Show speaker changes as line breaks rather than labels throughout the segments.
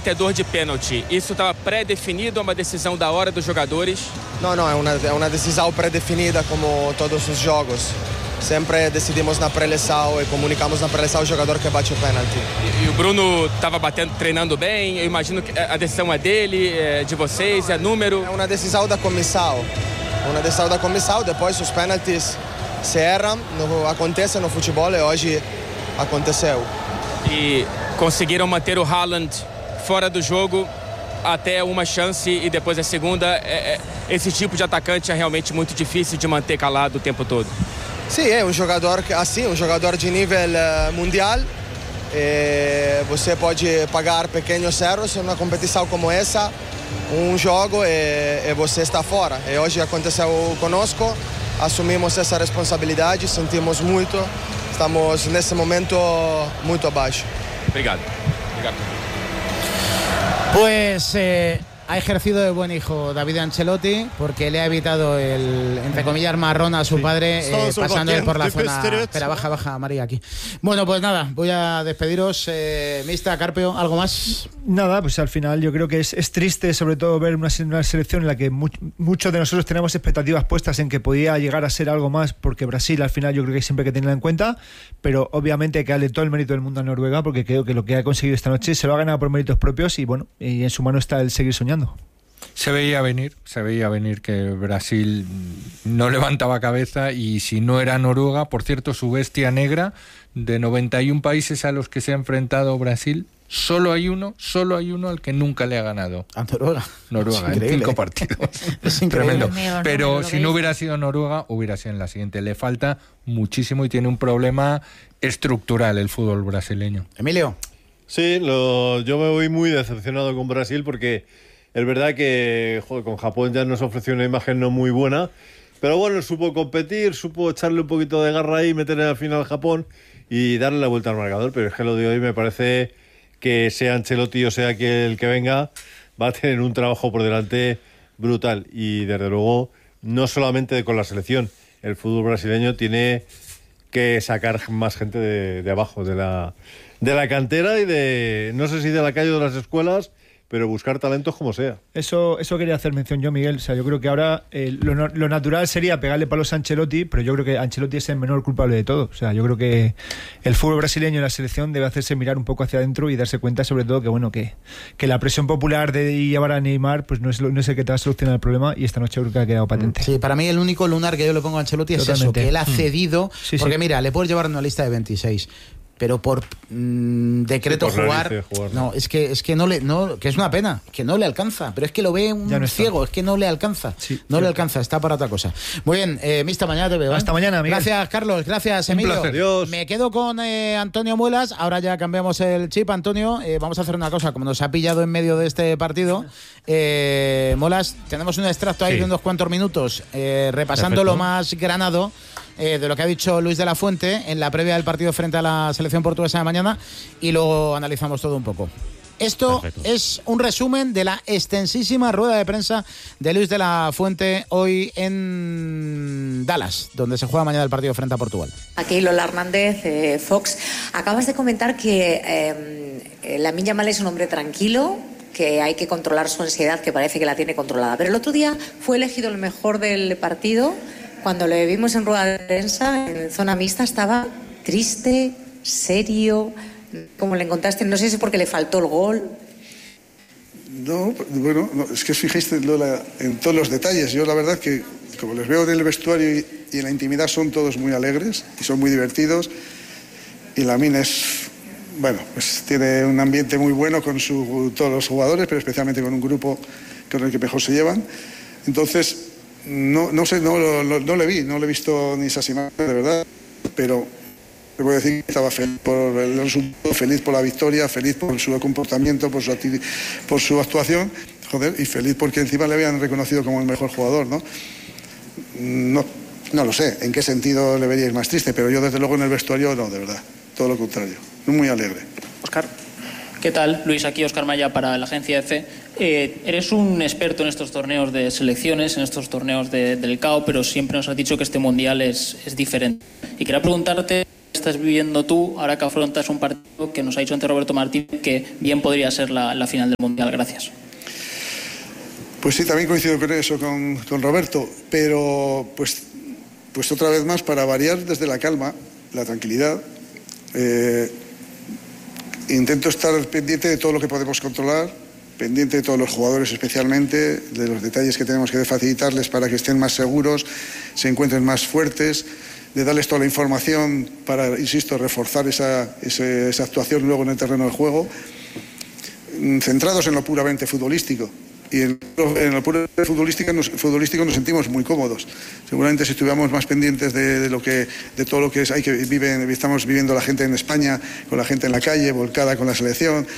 batedor de pênalti. Isso estava pré-definido, uma decisão da hora dos jogadores?
No, é uma decisão pré-definida como todos os jogos. Sempre decidimos na pré-eleção e comunicamos na pré-eleção o jogador que bate o pênalti.
E o Bruno estava treinando bem, eu imagino que a decisão é dele, de vocês, é número?
É uma decisão da comissão. Depois os pênaltis se erram, acontece no futebol e hoje aconteceu.
E conseguiram manter o Haaland fora do jogo até uma chance e depois a segunda. Esse tipo de atacante é realmente muito difícil de manter calado o tempo todo.
Sim, é um jogador de nível mundial. Você pode pagar pequenos erros em uma competição como essa, um jogo e você está fora. E hoje aconteceu conosco, assumimos essa responsabilidade, sentimos muito, estamos nesse momento muito abaixo.
Obrigado.
Pues ha ejercido de buen hijo David Ancelotti porque le ha evitado el, entre comillas, marrón a su padre pasando él por la zona. Espera, baja María aquí. Bueno, pues nada, voy a despediros. Mista, Carpio, ¿algo más?
Nada, pues al final yo creo que es triste sobre todo ver una selección en la que muchos de nosotros tenemos expectativas puestas en que podía llegar a ser algo más, porque Brasil al final yo creo que siempre hay que tenerla en cuenta, pero obviamente hay que darle todo el mérito del mundo a Noruega, porque creo que lo que ha conseguido esta noche se lo ha ganado por méritos propios y bueno, y en su mano está el seguir soñando.
Se veía venir que Brasil no levantaba cabeza, y si no era Noruega, por cierto, su bestia negra, de 91 países a los que se ha enfrentado Brasil, solo hay uno al que nunca le ha ganado.
A Noruega
en 5 partidos.
Es increíble.
Tremendo. Pero si no hubiera sido Noruega, hubiera sido en la siguiente. Le falta muchísimo y tiene un problema estructural el fútbol brasileño.
Emilio.
Sí, yo me voy muy decepcionado con Brasil porque es verdad que con Japón ya nos ofreció una imagen no muy buena, pero bueno, supo competir, supo echarle un poquito de garra ahí, meterle al final a Japón y darle la vuelta al marcador. Pero es que lo de hoy me parece que sea Ancelotti o sea que el que venga va a tener un trabajo por delante brutal, y desde luego no solamente con la selección, el fútbol brasileño tiene que sacar más gente de abajo, de la cantera y de, no sé si de la calle o de las escuelas, pero buscar talentos como sea.
Eso quería hacer mención yo, Miguel. O sea, yo creo que ahora lo natural sería pegarle palos a Ancelotti, pero yo creo que Ancelotti es el menor culpable de todo. O sea, yo creo que el fútbol brasileño y la selección debe hacerse mirar un poco hacia adentro y darse cuenta, sobre todo, que bueno, que la presión popular de llevar a Neymar pues no es el que te va a solucionar el problema, y esta noche creo que ha quedado patente.
Sí, para mí el único lunar que yo le pongo a Ancelotti es eso, que él ha cedido, porque mira, le puedes llevar una lista de 26. Pero por decreto jugar, no, es que que es una pena, que no le alcanza, pero es que lo ve un ciego, es que no le alcanza, le alcanza, está para otra cosa. Muy bien, Mista, mañana te veo.
Hasta mañana, Miguel.
Gracias, Carlos, gracias, Emilio.
Un placer. Adiós.
Me quedo con Antonio Muelas, ahora ya cambiamos el chip, Antonio, vamos a hacer una cosa, como nos ha pillado en medio de este partido, Muelas, tenemos un extracto ahí de unos cuantos minutos, repasando lo más granado de lo que ha dicho Luis de la Fuente en la previa del partido frente a la selección portuguesa de mañana, y luego analizamos todo un poco. Esto es un resumen de la extensísima rueda de prensa de Luis de la Fuente hoy en Dallas, donde se juega mañana el partido frente a Portugal.
Aquí Lola Hernández, Fox. Acabas de comentar que Lamine Yamal es un hombre tranquilo, que hay que controlar su ansiedad, que parece que la tiene controlada. Pero el otro día fue elegido el mejor del partido. Cuando le vimos en rueda de prensa, en zona mixta, estaba triste, serio. ¿Cómo le encontraste? No sé si porque le faltó el gol.
No, bueno, es que os fijáis, Lola, en todos los detalles. Yo la verdad que, como les veo en el vestuario y en la intimidad, son todos muy alegres y son muy divertidos. Y Lamine pues tiene un ambiente muy bueno con todos los jugadores, pero especialmente con un grupo con el que mejor se llevan. Entonces, no le he visto ni esas imágenes, de verdad, pero le voy a decir que estaba feliz por el resultado, feliz por la victoria, feliz por su comportamiento, por su actuación, y feliz porque encima le habían reconocido como el mejor jugador, ¿no? No lo sé en qué sentido le veríais más triste, pero yo desde luego en el vestuario no, de verdad, todo lo contrario, muy alegre.
Óscar. ¿Qué tal? Luis, aquí Óscar Maya para la agencia EFE. Eres un experto en estos torneos de selecciones, en estos torneos del CAO, pero siempre nos has dicho que este mundial es diferente. Y quería preguntarte estás viviendo tú ahora que afrontas un partido que nos ha dicho antes Roberto Martín que bien podría ser la final del Mundial? Gracias.
Pues sí, también coincido con eso, con Roberto, pero pues otra vez más, para variar desde la calma, la tranquilidad, intento estar pendiente de todo lo que podemos controlar, pendiente de todos los jugadores especialmente, de los detalles que tenemos que facilitarles para que estén más seguros, se encuentren más fuertes, de darles toda la información para, insisto, reforzar esa actuación luego en el terreno del juego, centrados en lo puramente futbolístico. Y en lo puramente futbolístico nos sentimos muy cómodos. Seguramente si estuviéramos más pendientes de todo lo que estamos viviendo la gente en España, con la gente en la calle, volcada con la selección,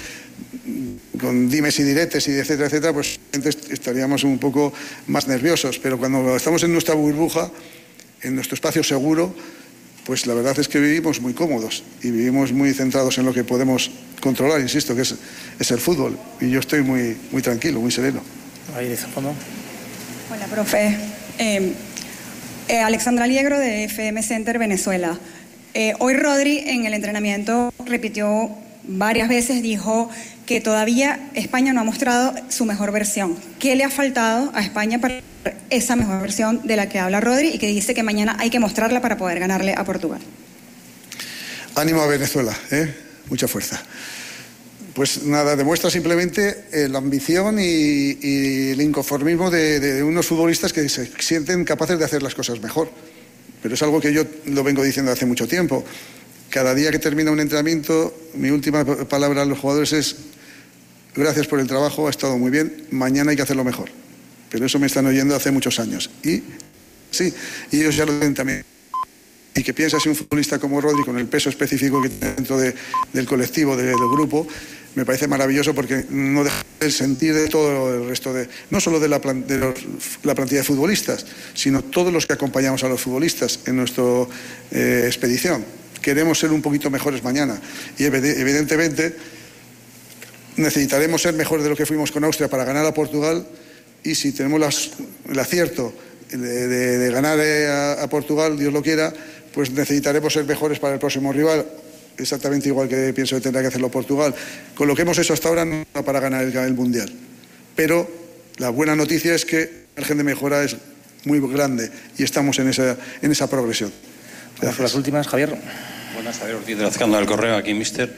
con dimes y diretes y etcétera, etcétera, pues estaríamos un poco más nerviosos. Pero cuando estamos en nuestra burbuja, en nuestro espacio seguro, pues la verdad es que vivimos muy cómodos y vivimos muy centrados en lo que podemos controlar, insisto, que es el fútbol. Y yo estoy muy, muy tranquilo, muy sereno.
Ahí dice fondo.
Hola, profe. Alexandra Liegro de FM Center Venezuela. Hoy Rodri en el entrenamiento repitió varias veces, dijo que todavía España no ha mostrado su mejor versión. ¿Qué le ha faltado a España para esa mejor versión de la que habla Rodri y que dice que mañana hay que mostrarla para poder ganarle a Portugal?
Ánimo a Venezuela, mucha fuerza. Pues nada, demuestra simplemente la ambición y el inconformismo de unos futbolistas que se sienten capaces de hacer las cosas mejor. Pero es algo que yo lo vengo diciendo hace mucho tiempo. Cada día que termina un entrenamiento, mi última palabra a los jugadores es: gracias por el trabajo, ha estado muy bien, mañana hay que hacerlo mejor. Pero eso me están oyendo hace muchos años. Y sí, y ellos ya lo ven también. Y que piensa si un futbolista como Rodri, con el peso específico que tiene dentro del colectivo, del grupo, me parece maravilloso, porque no deja el sentir de todo el resto no solo de la plantilla de futbolistas, sino todos los que acompañamos a los futbolistas en nuestra expedición. Queremos ser un poquito mejores mañana. Y evidentemente necesitaremos ser mejores de lo que fuimos con Austria para ganar a Portugal. Y si tenemos el acierto de ganar a Portugal, Dios lo quiera, pues necesitaremos ser mejores para el próximo rival, exactamente igual que pienso que tendrá que hacerlo Portugal. Con lo que hemos hecho hasta ahora, no para ganar el Mundial. Pero la buena noticia es que el margen de mejora es muy grande y estamos en esa progresión.
Gracias. Las últimas, Javier.
Buenas, Javier Ortiz de la Azcanda del Correo, aquí, mister.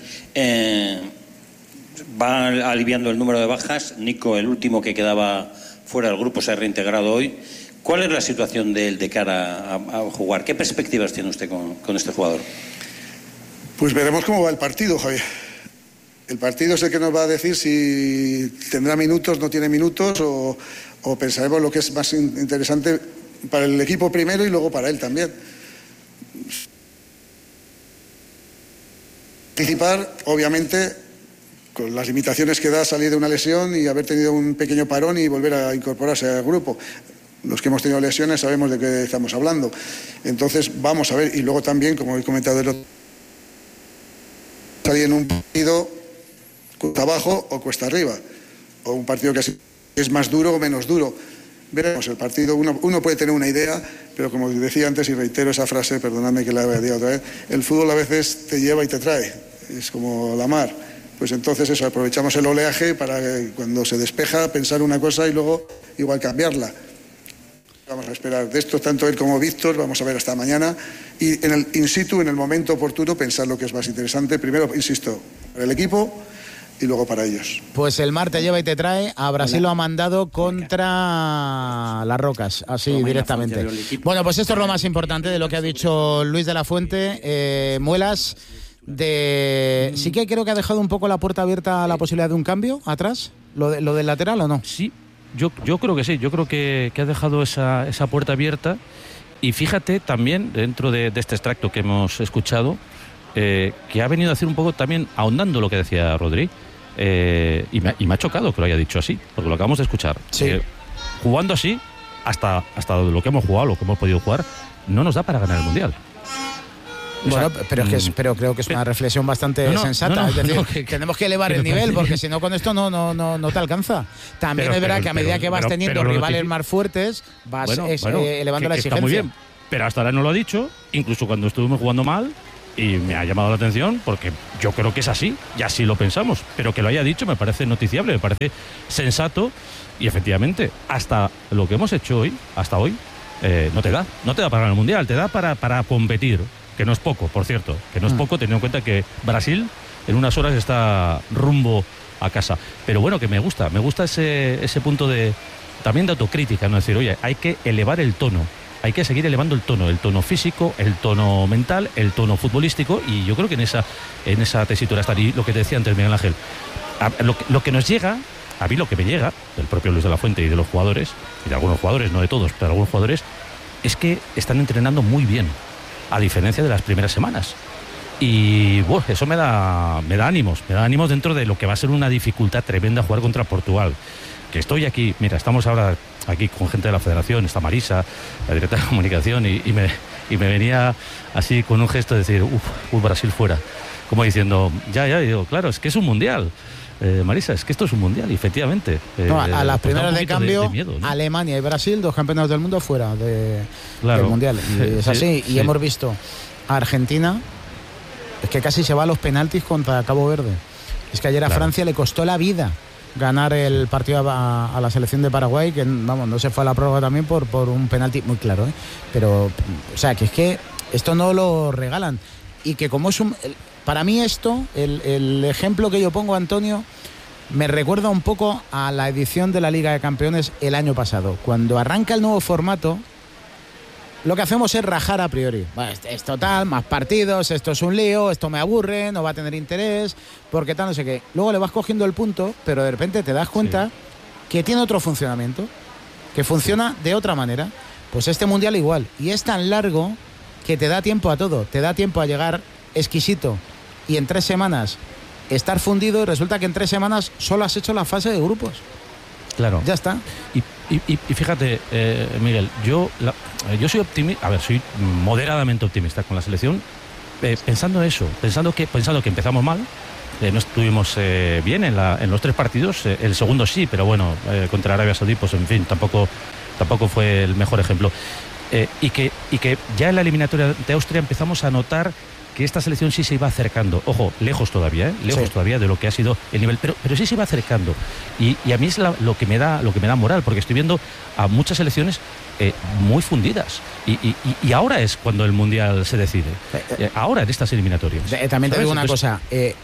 Va aliviando el número de bajas. Nico, el último que quedaba fuera del grupo, se ha reintegrado hoy. ¿Cuál es la situación de él de cara a jugar? ¿Qué perspectivas tiene usted con este jugador?
Pues veremos cómo va el partido, Javier. El partido es el que nos va a decir si tendrá minutos, no tiene minutos, o pensaremos lo que es más interesante para el equipo primero y luego para él también. Participar, obviamente, con las limitaciones que da salir de una lesión y haber tenido un pequeño parón y volver a incorporarse al grupo. Los que hemos tenido lesiones sabemos de qué estamos hablando. Entonces vamos a ver, y luego también, como he comentado el otro, salir en un partido cuesta abajo o cuesta arriba, o un partido que es más duro o menos duro. Veremos el partido, uno puede tener una idea, pero como decía antes, y reitero esa frase, perdonadme que la diga otra vez, el fútbol a veces te lleva y te trae, es como la mar. Pues entonces eso, aprovechamos el oleaje para cuando se despeja pensar una cosa y luego igual cambiarla. Vamos a esperar de esto, tanto él como Víctor, vamos a ver hasta mañana, y en el in situ, en el momento oportuno, pensar lo que es más interesante, primero, insisto, para el equipo y luego para ellos.
Pues el mar te lleva y te trae. A Brasil lo ha mandado contra las Rocas, así directamente. Bueno, pues esto es lo más importante de lo que ha dicho Luis de la Fuente. Muelas, sí que creo que ha dejado un poco la puerta abierta a la posibilidad de un cambio atrás, lo del lateral, ¿o no?
Sí, yo creo que sí, yo creo que ha dejado esa puerta abierta. Y fíjate también, dentro de este extracto que hemos escuchado, que ha venido a hacer un poco también ahondando lo que decía Rodri. Y me ha chocado que lo haya dicho así, porque lo acabamos de escuchar.
Sí.
Jugando así, hasta lo que hemos jugado, lo que hemos podido jugar, no nos da para ganar el Mundial.
Bueno, pero creo que es una reflexión bastante sensata. Es decir, tenemos que elevar el nivel, porque si no, con esto no te alcanza. También es verdad que a medida que vas teniendo rivales más fuertes, vas elevando la exigencia.
Está muy bien, pero hasta ahora no lo ha dicho, incluso cuando estuvimos jugando mal. y me ha llamado la atención porque yo creo que es así, y así lo pensamos, pero que lo haya dicho me parece noticiable, me parece sensato, y efectivamente, hasta lo que hemos hecho hoy, hasta hoy, no te da para ganar el Mundial, te da para competir, que no es poco, por cierto, que no es poco, teniendo en cuenta que Brasil en unas horas está rumbo a casa. Pero bueno, que me gusta ese punto también de autocrítica, no decir, oye, hay que elevar el tono, hay que seguir elevando el tono físico, el tono mental, el tono futbolístico, y yo creo que en esa tesitura está. Y lo que te decía antes, Miguel Ángel, lo que nos llega, a mí lo que me llega del propio Luis de la Fuente y de los jugadores, y de algunos jugadores, no de todos, pero de algunos jugadores, es que están entrenando muy bien, a diferencia de las primeras semanas. Y bueno, eso me da ánimos dentro de lo que va a ser una dificultad tremenda jugar contra Portugal. Que estoy aquí, mira, estamos ahora aquí con gente de la Federación, está Marisa, la directora de comunicación, y me venía así con un gesto de decir, Brasil fuera, como diciendo, ya, digo, claro, es que es un mundial. Marisa, es que esto es un mundial, y efectivamente.
A las primeras de cambio,
de miedo, ¿no?
Alemania y Brasil, 2 campeones del mundo fuera del mundial. Y es así, y hemos visto a Argentina, es que casi se va a los penaltis contra Cabo Verde. Es que ayer a Francia le costó la vida ganar el partido a la selección de Paraguay, que vamos, no se fue a la prórroga también por un penalti muy claro, pero o sea, que es que esto no lo regalan, y que como es para mí esto, el ejemplo que yo pongo, Antonio, me recuerda un poco a la edición de la Liga de Campeones el año pasado, cuando arranca el nuevo formato. Lo que hacemos es rajar a priori. Bueno, es total, más partidos, esto es un lío, esto me aburre, no va a tener interés, porque tal, no sé qué. Luego le vas cogiendo el punto, pero de repente te das cuenta que tiene otro funcionamiento, que funciona de otra manera. Pues este mundial igual. Y es tan largo que te da tiempo a todo. Te da tiempo a llegar exquisito y en 3 semanas estar fundido, y resulta que en 3 semanas solo has hecho la fase de grupos.
Claro.
Ya está.
Y fíjate, Miguel, yo soy optimista, soy moderadamente optimista con la selección, pensando eso, pensando que empezamos mal, no estuvimos bien en los 3 partidos, el segundo sí, pero bueno, contra Arabia Saudí, pues en fin, tampoco fue el mejor ejemplo. Y que ya en la eliminatoria de Austria empezamos a notar que esta selección sí se iba acercando, ojo, lejos todavía de lo que ha sido el nivel, pero sí se iba acercando, y a mí es lo que me da moral, porque estoy viendo a muchas selecciones muy fundidas, y ahora es cuando el mundial se decide, ahora en estas eliminatorias.
También te digo una cosa,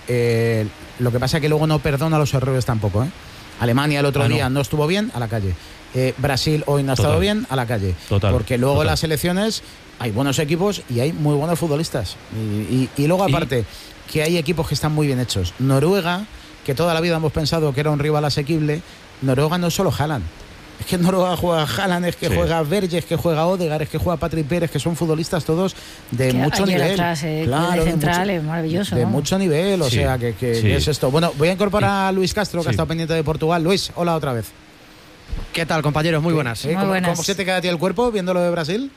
lo que pasa es que luego no perdona los errores tampoco, Alemania el otro día no estuvo bien, a la calle. Brasil hoy no ha estado bien, a la calle. Porque luego las selecciones hay buenos equipos y hay muy buenos futbolistas. Y luego aparte, que hay equipos que están muy bien hechos. Noruega, que toda la vida hemos pensado que era un rival asequible, Noruega no es solo Haaland. Es que en Noruega juega Haaland, es que juega Verge, es que juega Odegaard, es que juega Patrick Pérez, que son futbolistas todos de mucho nivel.
Atrás, claro, de central, es maravilloso.
De mucho nivel, o sea, que es esto. Bueno, voy a incorporar a Luis Castro, que ha estado pendiente de Portugal. Luis, hola otra vez.
¿Qué tal, compañeros? Muy buenas.
Muy buenas.
¿Cómo se te queda a ti el cuerpo viendo lo de Brasil?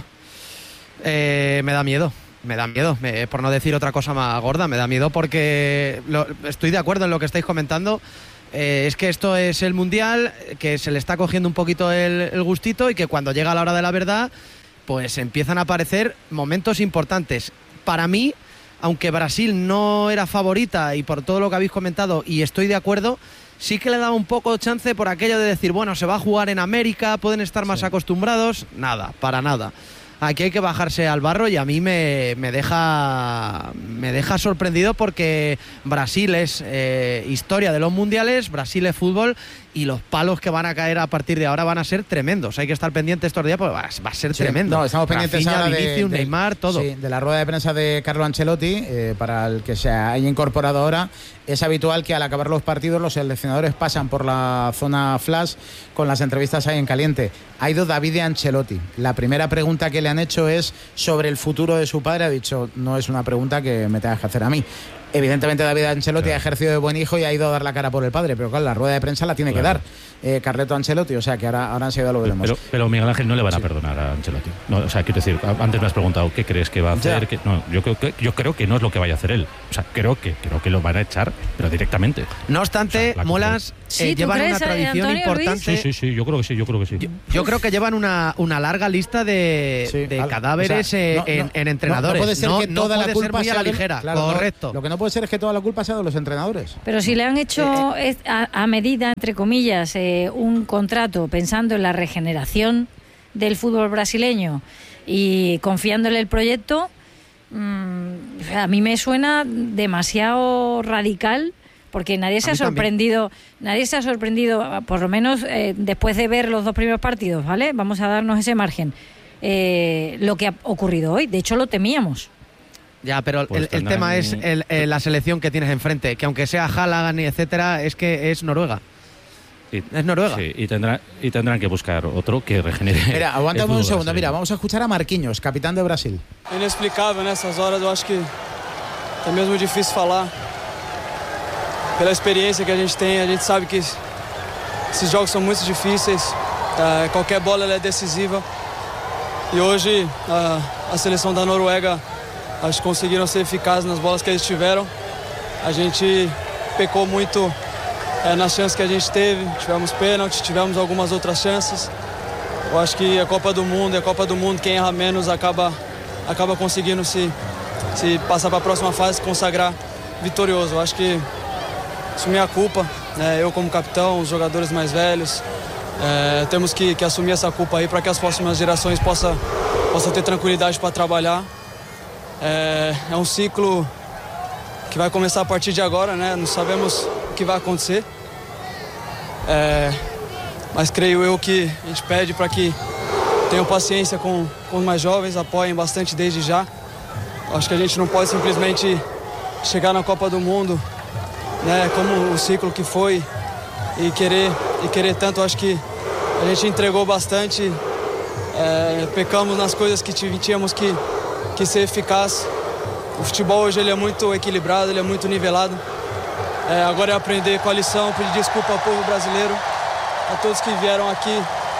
Me da miedo, por no decir otra cosa más gorda, me da miedo porque estoy de acuerdo en lo que estáis comentando. Es que esto es el mundial, que se le está cogiendo un poquito el gustito, y que cuando llega la hora de la verdad, pues empiezan a aparecer momentos importantes. Para mí, aunque Brasil no era favorita, y por todo lo que habéis comentado, y estoy de acuerdo, sí que le daba un poco de chance por aquello de decir, bueno, se va a jugar en América, pueden estar más acostumbrados. Nada, para nada. Aquí hay que bajarse al barro, y a mí me deja sorprendido, porque Brasil es historia de los mundiales, Brasil es fútbol, y los palos que van a caer a partir de ahora van a ser tremendos. Hay que estar pendientes estos días, porque va a ser tremendo.
No, estamos pendientes
Rafinha,
ahora
Vinicius, Neymar, todo.
Sí, de la rueda de prensa de Carlo Ancelotti, para el que se haya incorporado ahora. Es habitual que al acabar los partidos los seleccionadores pasan por la zona flash con las entrevistas ahí en caliente. Ha ido David de Ancelotti. La primera pregunta que le han hecho es sobre el futuro de su padre. Ha dicho, no es una pregunta que me tengas que hacer a mí. Evidentemente David Ancelotti ha ejercido de buen hijo y ha ido a dar la cara por el padre, pero claro, la rueda de prensa la tiene que dar Carleto Ancelotti, o sea que ahora enseguida lo veremos.
Pero Miguel Ángel no le van a perdonar a Ancelotti. No, o sea, quiero decir, antes me has preguntado qué crees que va a hacer. No, yo creo que no es lo que vaya a hacer él. O sea, creo que lo van a echar, pero directamente.
No obstante, Molas, llevan una tradición
Antonio,
importante.
Sí, yo creo que sí.
Yo creo que llevan una larga lista de cadáveres en entrenadores.
No puede ser que toda la culpa
sea a la ligera.
Claro,
correcto.
Lo que no puede ser es que toda la culpa sea de los entrenadores.
Pero si le han hecho a medida, entre comillas, un contrato pensando en la regeneración del fútbol brasileño y confiándole el proyecto, a mí me suena demasiado radical, porque nadie se ha sorprendido, por lo menos después de ver los 2 primeros partidos, ¿vale? Vamos a darnos ese margen. Lo que ha ocurrido hoy, de hecho lo temíamos.
Ya, pero pues el tema es la selección que tienes enfrente, que aunque sea Haaland y etcétera, es que es Noruega. Es Noruega.
Sí, y tendrán que buscar otro que regenere.
Mira, aguántame un segundo. Mira, vamos a escuchar a Marquinhos, capitán de Brasil.
Inexplicável nessas horas, eu acho que é mesmo difícil falar. Pela experiência que a gente sabe que esses jogos são muito difíceis. Qualquer bola ela é decisiva. E hoje a seleção da Noruega, acho que conseguiram ser eficazes nas bolas que eles tiveram. A gente pecou muito nas chances que a gente teve. Tivemos pênalti, tivemos algumas outras chances. Eu acho que a Copa do Mundo, quem erra menos acaba conseguindo se passar para a próxima fase, consagrar vitorioso. Eu acho que isso é minha culpa, né? Eu como capitão, os jogadores mais velhos, temos que assumir essa culpa aí para que as próximas gerações possam ter tranquilidade para trabalhar. É um ciclo que vai começar a partir de agora, né? Não sabemos o que vai acontecer, mas creio eu que a gente pede para que tenham paciência com os mais jovens, apoiem bastante desde já. Acho que a gente não pode simplesmente chegar na Copa do Mundo, né, como o ciclo que foi e querer tanto. Acho que a gente entregou bastante, pecamos nas coisas que tínhamos que ser eficaz. O futebol hoje ele é muito equilibrado, ele é muito nivelado. Agora é aprender com a lição, pedir desculpa ao povo brasileiro, a todos que vieram aqui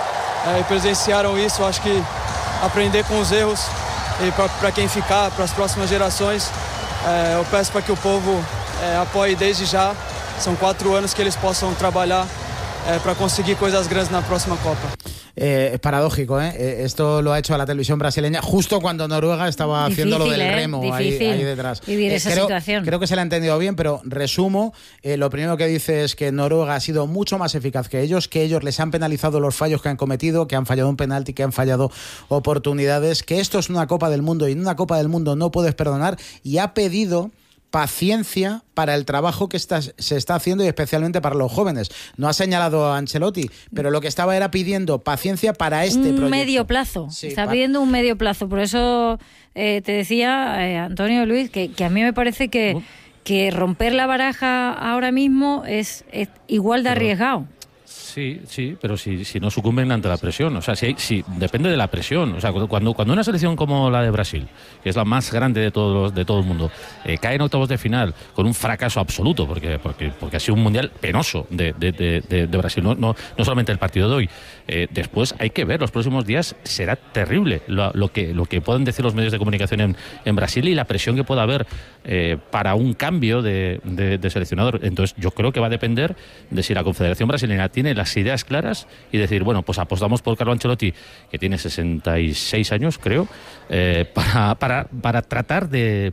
e presenciaram isso. Acho que aprender com os erros e para quem ficar, para as próximas gerações, eu peço para que o povo apoie desde já. São 4 anos que eles possam trabalhar para conseguir coisas grandes na próxima Copa.
Es paradójico, esto lo ha hecho a la televisión brasileña justo cuando Noruega estaba haciendo lo del remo ahí detrás.
Vivir esa situación.
Creo que se la ha entendido bien, pero resumo, lo primero que dice es que Noruega ha sido mucho más eficaz que ellos les han penalizado los fallos que han cometido, que han fallado un penalti, que han fallado oportunidades, que esto es una Copa del Mundo y en una Copa del Mundo no puedes perdonar, y ha pedido paciencia para el trabajo que se está haciendo y especialmente para los jóvenes. No ha señalado a Ancelotti, pero lo que estaba era pidiendo paciencia para este proyecto.
Un medio plazo. Sí, está pidiendo un medio plazo. Por eso te decía, Antonio, Luis, que a mí me parece que romper la baraja ahora mismo es igual de arriesgado.
Sí, pero si no sucumben ante la presión, o sea, si depende de la presión, o sea, cuando una selección como la de Brasil, que es la más grande de todo el mundo, cae en octavos de final con un fracaso absoluto, porque ha sido un mundial penoso de Brasil, no solamente el partido de hoy. Después hay que ver, los próximos días será terrible lo que pueden decir los medios de comunicación en Brasil y la presión que pueda haber para un cambio de seleccionador. Entonces yo creo que va a depender de si la Confederación Brasileña tiene las ideas claras y decir, bueno, pues apostamos por Carlo Ancelotti, que tiene 66 años, creo, para tratar de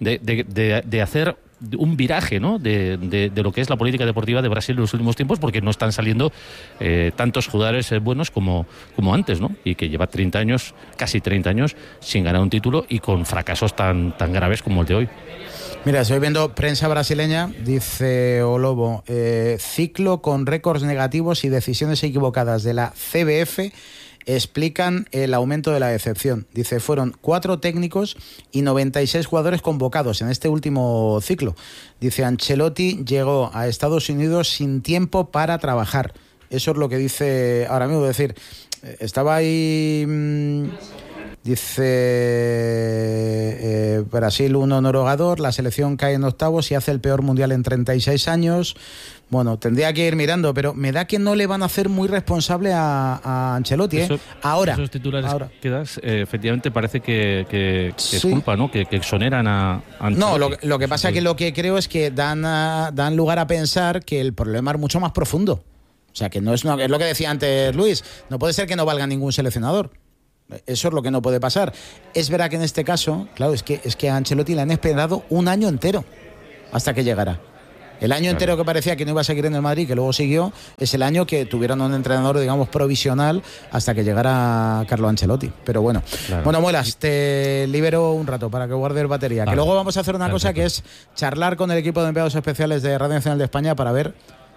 hacer un viraje, ¿no?, de lo que es la política deportiva de Brasil en los últimos tiempos, porque no están saliendo tantos jugadores buenos como antes, ¿no?, y que lleva 30 años, casi 30 años, sin ganar un título y con fracasos tan graves como el de hoy.
Mira, estoy viendo prensa brasileña, dice Olobo, ciclo con récords negativos y decisiones equivocadas de la CBF explican el aumento de la decepción. Dice, fueron 4 técnicos y 96 jugadores convocados en este último ciclo. Dice, Ancelotti llegó a Estados Unidos sin tiempo para trabajar. Eso es lo que dice ahora mismo. Es decir, estaba ahí Dice Brasil 1, Noruega 2, la selección cae en octavos y hace el peor mundial en 36 años. Bueno, tendría que ir mirando, pero me da que no le van a hacer muy responsable a Ancelotti. Ahora.
Esos titulares que das, efectivamente parece que es culpa, ¿no? Que exoneran a Ancelotti.
No, lo que pasa es que lo que creo es que dan lugar a pensar que el problema es mucho más profundo. O sea, que no es lo que decía antes Luis. No puede ser que no valga ningún seleccionador. Eso es lo que no puede pasar. Es verdad que en este caso, claro, es que a Ancelotti le han esperado un año entero hasta que llegara. El año entero que parecía que no iba a seguir en el Madrid, que luego siguió, es el año que tuvieron un entrenador, digamos, provisional hasta que llegara Carlo Ancelotti. Pero bueno. Claro. Bueno, Muelas, te libero un rato para que guardes batería. Que luego vamos a hacer una cosa que es charlar con el equipo de empleados especiales de Radio Nacional de España para ver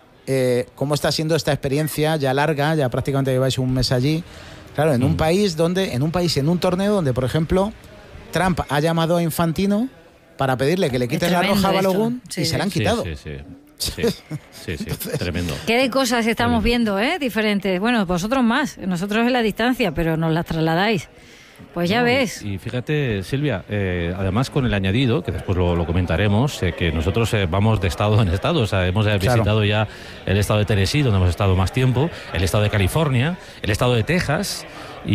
cómo está siendo esta experiencia ya larga, ya prácticamente lleváis un mes allí. Claro, en un país, en un torneo donde, por ejemplo, Trump ha llamado a Infantino para pedirle que le quiten la roja a Balogun y se la han quitado.
Sí, tremendo.
¿Qué de cosas estamos viendo, diferentes? Bueno, vosotros más, nosotros en la distancia, pero nos las trasladáis. Pues ya ves.
Y fíjate, Silvia, además con el añadido, que después lo comentaremos, que nosotros vamos de estado en estado. O sea, hemos visitado ya el estado de Tennessee, donde hemos estado más tiempo, el estado de California, el estado de Texas.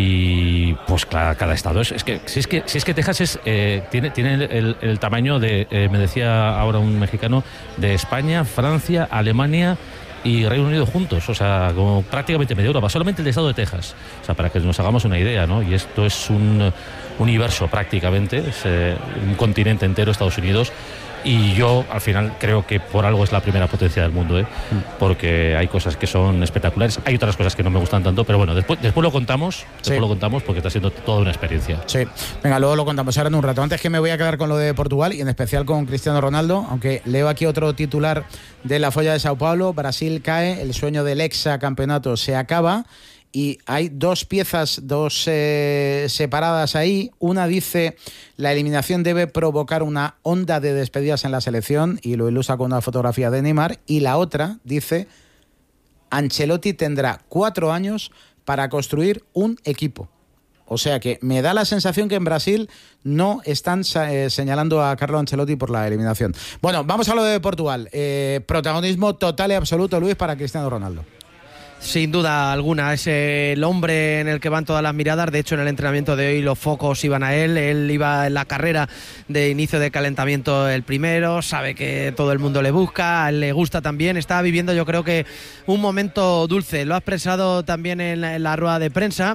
Y pues cada estado si es que Texas tiene el tamaño de, me decía ahora un mexicano, de España, Francia, Alemania y Reino Unido juntos, o sea, como prácticamente media Europa, solamente el estado de Texas, o sea, para que nos hagamos una idea, ¿no? Y esto es un universo prácticamente, es un continente entero, Estados Unidos. Y yo al final creo que por algo es la primera potencia del mundo, porque hay cosas que son espectaculares, hay otras cosas que no me gustan tanto, pero bueno, después lo contamos, porque está siendo toda una experiencia.
Sí, venga, luego lo contamos ahora en un rato. Antes que me voy a quedar con lo de Portugal y en especial con Cristiano Ronaldo, aunque leo aquí otro titular de la Folha de Sao Paulo: Brasil cae, el sueño del hexacampeonato se acaba. Y hay dos piezas, separadas ahí. Una dice: la eliminación debe provocar una onda de despedidas en la selección, y lo ilustra con una fotografía de Neymar. Y la otra dice: Ancelotti tendrá 4 años para construir un equipo. O sea que me da la sensación que en Brasil no están señalando a Carlo Ancelotti por la eliminación. Bueno, vamos a lo de Portugal. Protagonismo total y absoluto, Luis, para Cristiano Ronaldo.
Sin duda alguna, es el hombre en el que van todas las miradas. De hecho, en el entrenamiento de hoy los focos iban a él. Él iba en la carrera de inicio de calentamiento el primero. Sabe que todo el mundo le busca, a él le gusta también. Está viviendo, yo creo que, un momento dulce. Lo ha expresado también en la rueda de prensa.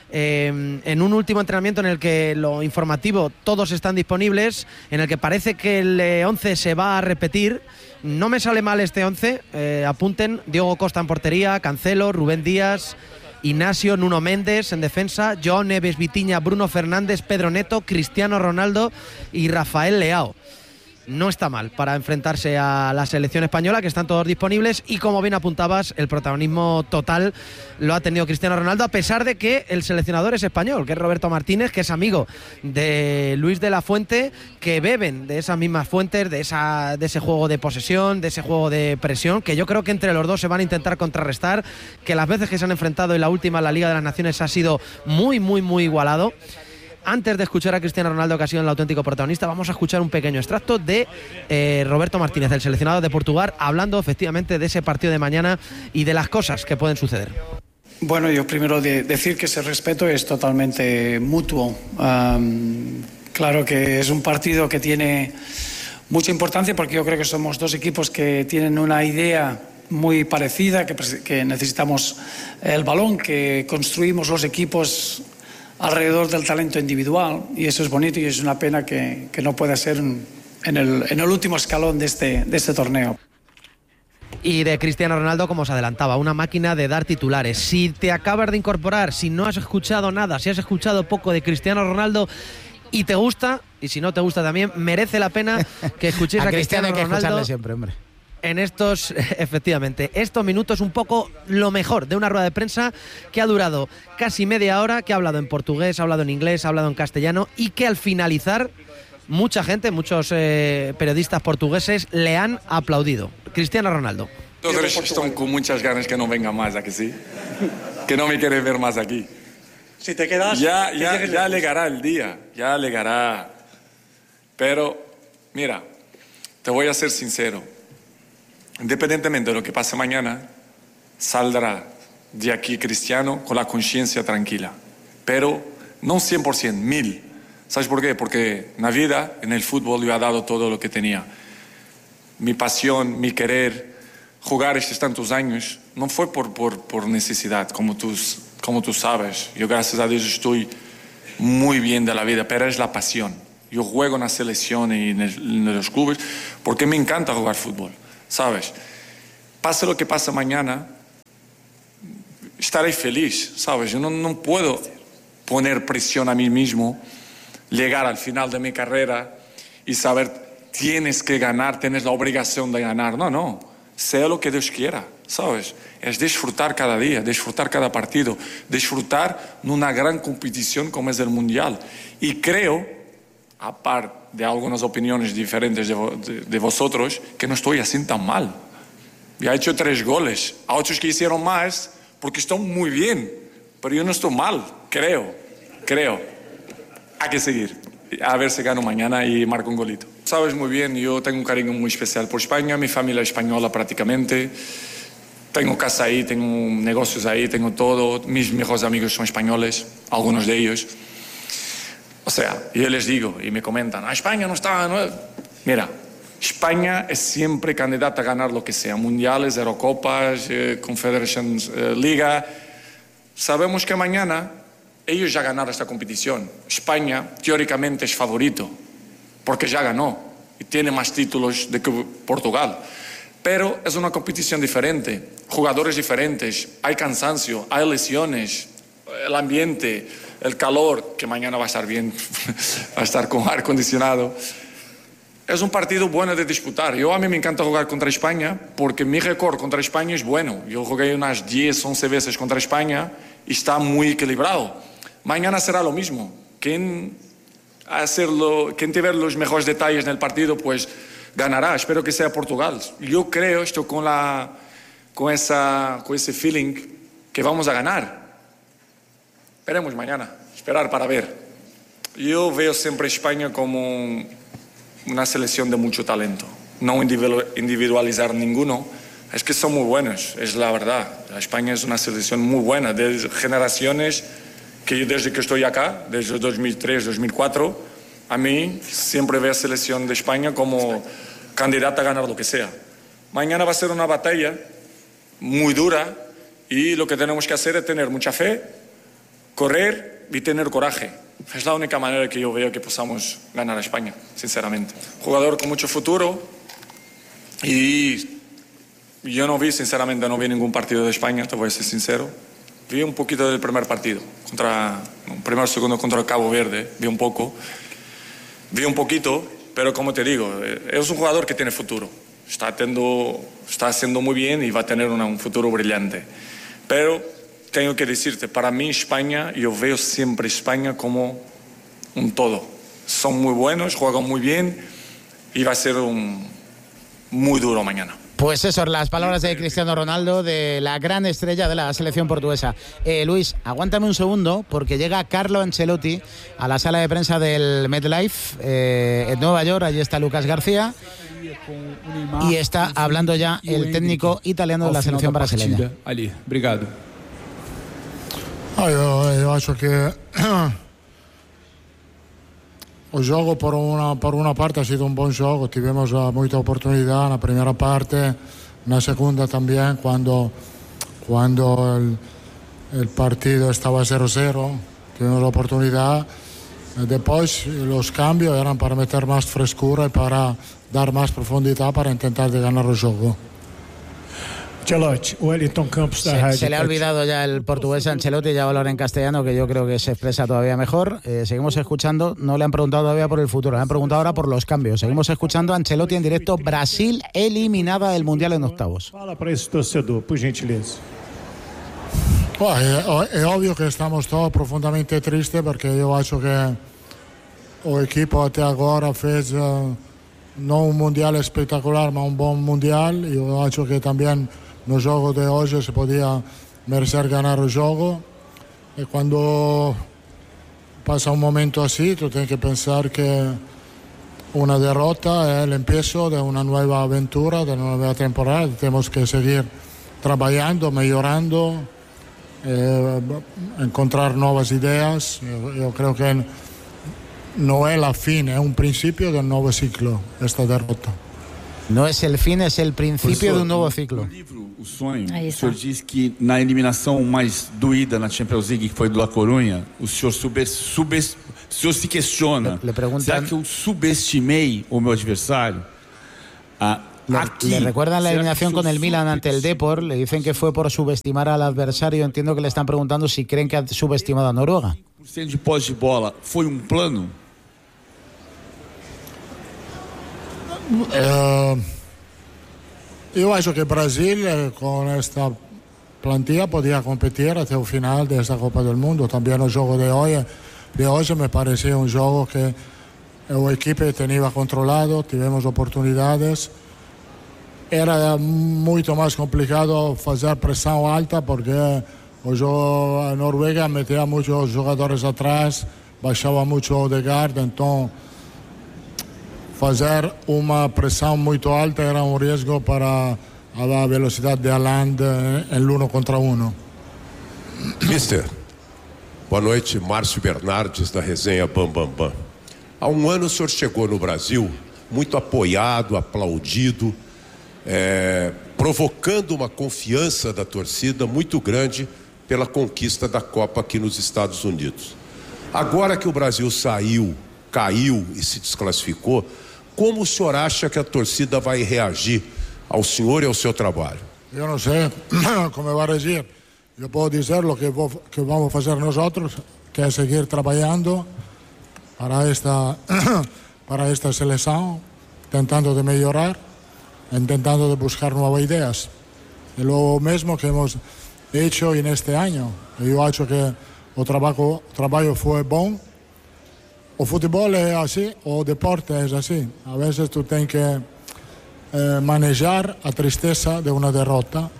En un último entrenamiento en el que lo informativo, todos están disponibles, en el que parece que el 11 se va a repetir. No me sale mal este 11, apunten: Diogo Costa en portería, Cancelo, Rubén Díaz, Ignacio, Nuno Méndez en defensa, João Neves, Vitinha, Bruno Fernández, Pedro Neto, Cristiano Ronaldo y Rafael Leao. No está mal para enfrentarse a la selección española, que están todos disponibles, y como bien apuntabas, el protagonismo total lo ha tenido Cristiano Ronaldo, a pesar de que el seleccionador es español, que es Roberto Martínez, que es amigo de Luis de la Fuente, que beben de esas mismas fuentes, de ese juego de posesión, de ese juego de presión, que yo creo que entre los dos se van a intentar contrarrestar, que las veces que se han enfrentado en la última, en la Liga de las Naciones, ha sido muy, muy, muy igualado. Antes de escuchar a Cristiano Ronaldo, que ha sido el auténtico protagonista, vamos a escuchar un pequeño extracto de Roberto Martínez, el seleccionador de Portugal, hablando efectivamente de ese partido de mañana y de las cosas que pueden suceder.
Bueno, yo primero decir que ese respeto es totalmente mutuo. Claro que es un partido que tiene mucha importancia, porque yo creo que somos dos equipos que tienen una idea muy parecida, que necesitamos el balón, que construimos los equipos alrededor del talento individual, y eso es bonito, y es una pena que no pueda ser en el último escalón de este torneo.
Y de Cristiano Ronaldo, como os adelantaba, una máquina de dar titulares. Si te acabas de incorporar, si no has escuchado nada, si has escuchado poco de Cristiano Ronaldo y te gusta, y si no te gusta también, merece la pena que escuchéis a Cristiano
hay que
Ronaldo.
escucharle siempre, hombre.
En estos minutos, un poco lo mejor de una rueda de prensa que ha durado casi media hora, que ha hablado en portugués, ha hablado en inglés, ha hablado en castellano, y que al finalizar mucha gente, muchos periodistas portugueses le han aplaudido. Cristiano Ronaldo.
Todos están con muchas ganas que no venga más, ¿a que sí? Que no me quiere ver más aquí. Si te quedas...
Ya llegará el día, ya llegará. Pero, mira, te voy a ser sincero. Independientemente de lo que pase mañana, saldrá de aquí Cristiano con la conciencia tranquila. Pero no 100%, 1000%. ¿Sabes por qué? Porque en la vida, en el fútbol, yo he dado todo lo que tenía. Mi pasión, mi querer, jugar estos tantos años, no fue por necesidad, como tú sabes. Yo, gracias a Dios, estoy muy bien de la vida, pero es la pasión. Yo juego en la selección y en los clubes porque me encanta jugar fútbol, ¿sabes? Pase lo que pase mañana, estaré feliz, ¿sabes? Yo no puedo poner presión a mí mismo, llegar al final de mi carrera y saber, tienes que ganar, tienes la obligación de ganar. No, sea lo que Dios quiera, ¿sabes? Es disfrutar cada día, disfrutar cada partido, disfrutar en una gran competición como es el Mundial. Y creo, aparte de algunas opiniones diferentes de vosotros, que no estoy así tan mal. Ya he hecho 3 goles, a otros que hicieron más, porque están muy bien, pero yo no estoy mal, creo. Hay que seguir, a ver si gano mañana y marco un golito. Sabes muy bien, yo tengo un cariño muy especial por España, mi familia es española prácticamente, tengo casa ahí, tengo negocios ahí, tengo todo, mis mejores amigos son españoles, algunos de ellos. O sea, yo les digo y me comentan, España no está... No. Mira, España es siempre candidata a ganar lo que sea, mundiales, Eurocopas, Confederations Liga. Sabemos que mañana ellos ya ganaron esta competición. España teóricamente es favorito, porque ya ganó y tiene más títulos que Portugal. Pero es una competición diferente, jugadores diferentes, hay cansancio, hay lesiones, el ambiente, el calor, que mañana va a estar bien, va a estar con aire acondicionado. Es un partido bueno de disputar. A mí me encanta jugar contra España porque mi récord contra España es bueno. Yo jugué unas 10, 11 veces contra España y está muy equilibrado. Mañana será lo mismo. Quien tiver los mejores detalles en el partido, pues ganará. Espero que sea Portugal. Yo creo, estoy con ese feeling que vamos a ganar. Esperemos mañana, esperar para ver. Yo veo siempre a España como una selección de mucho talento. No individualizar ninguno. Es que son muy buenos, es la verdad. España es una selección muy buena, de generaciones que yo desde que estoy acá, desde 2003, 2004, a mí siempre veo a la selección de España como candidata a ganar lo que sea. Mañana va a ser una batalla muy dura y lo que tenemos que hacer es tener mucha fe, correr y tener coraje. Es la única manera que yo veo que podamos ganar a España, sinceramente. Jugador con mucho futuro y yo sinceramente no vi ningún partido de España, te voy a ser sincero. Vi un poquito del primer partido, segundo contra el Cabo Verde, vi un poquito, pero como te digo, es un jugador que tiene futuro. Está haciendo muy bien y va a tener un futuro brillante. Pero tengo que decirte, para mí España, yo veo siempre España como un todo. Son muy buenos, juegan muy bien y va a ser muy duro mañana.
Pues eso, las palabras de Cristiano Ronaldo, de la gran estrella de la selección portuguesa. Luis, aguántame un segundo, porque llega Carlo Ancelotti a la sala de prensa del MetLife en Nueva York. Allí está Lucas García y está hablando ya el técnico italiano de la selección brasileña.
Ali, obrigado.
Io acho che il gioco per una parte ha sido un buon gioco, tuvimos mucha oportunidad en la primera parte, en la segunda también, cuando el partido estaba 0-0, tuvimos la oportunidad. Después los cambios eran para meter más frescura y para dar más profundidad para intentar de ganar el juego.
Wellington Campos. Se le ha olvidado ya el portugués Ancelotti, ya va a hablar en castellano, que yo creo que se expresa todavía mejor. Seguimos escuchando, no le han preguntado todavía por el futuro, le han preguntado ahora por los cambios. Seguimos escuchando a Ancelotti en directo. Brasil eliminada del Mundial en octavos.
Fala para esse torcedor, por gentileza. Es obvio que estamos todos profundamente tristes porque yo acho que el equipo hasta ahora fez no un Mundial espectacular, ma un buen Mundial. Yo acho que también no juego de hoy se podía merecer ganar el juego. Y cuando pasa un momento así, tú tienes que pensar que una derrota es el empiezo de una nueva aventura, de una nueva temporada. Tenemos que seguir trabajando, mejorando, encontrar nuevas ideas. Yo creo que no es la fin, es un principio de un nuevo ciclo, esta derrota.
No es el fin, es el principio de un nuevo ciclo.
No livro O Sonho, o senhor diz que na eliminação mais doída na Champions League, que foi do La Coruña, o senhor se questiona, será que eu subestimei o meu adversário?
Le recuerdan la eliminación con el Milan ante el Depor, le dicen que fue por subestimar al adversario. Entiendo que le están preguntando si creen que ha subestimado a Noruega.
O de pós de bola foi plano?
Yo acho que Brasil con esta plantilla podía competir hasta el final de esta Copa del Mundo. También el juego de hoy me parecía un juego que el equipo tenía controlado, tuvimos oportunidades. Era mucho más complicado hacer presión alta porque Noruega metía muchos jugadores atrás, bajaba mucho Odegaard, entonces hacer una presión muy alta era un riesgo para la velocidad de Haaland en el 1 contra 1.
Mister, boa noite, Márcio Bernardes da resenha Bam Bam Bam. Há um ano o senhor chegou no Brasil muito apoiado, aplaudido, provocando uma confiança da torcida muito grande pela conquista da Copa aqui nos Estados Unidos. Agora que o Brasil caiu e se desclassificou, como o senhor acha que a torcida vai reagir ao senhor e ao seu trabalho?
Eu não sei como vai reagir. Eu posso dizer o que vamos fazer nosotros, que é seguir trabalhando para esta seleção, tentando de melhorar, intentando de buscar nuevas ideas. E lo mesmo que hemos hecho en este año. Eu acho que o trabalho foi bom. O fútbol es así, o deporte es así. A veces tú tienes que manejar la tristeza de una derrota.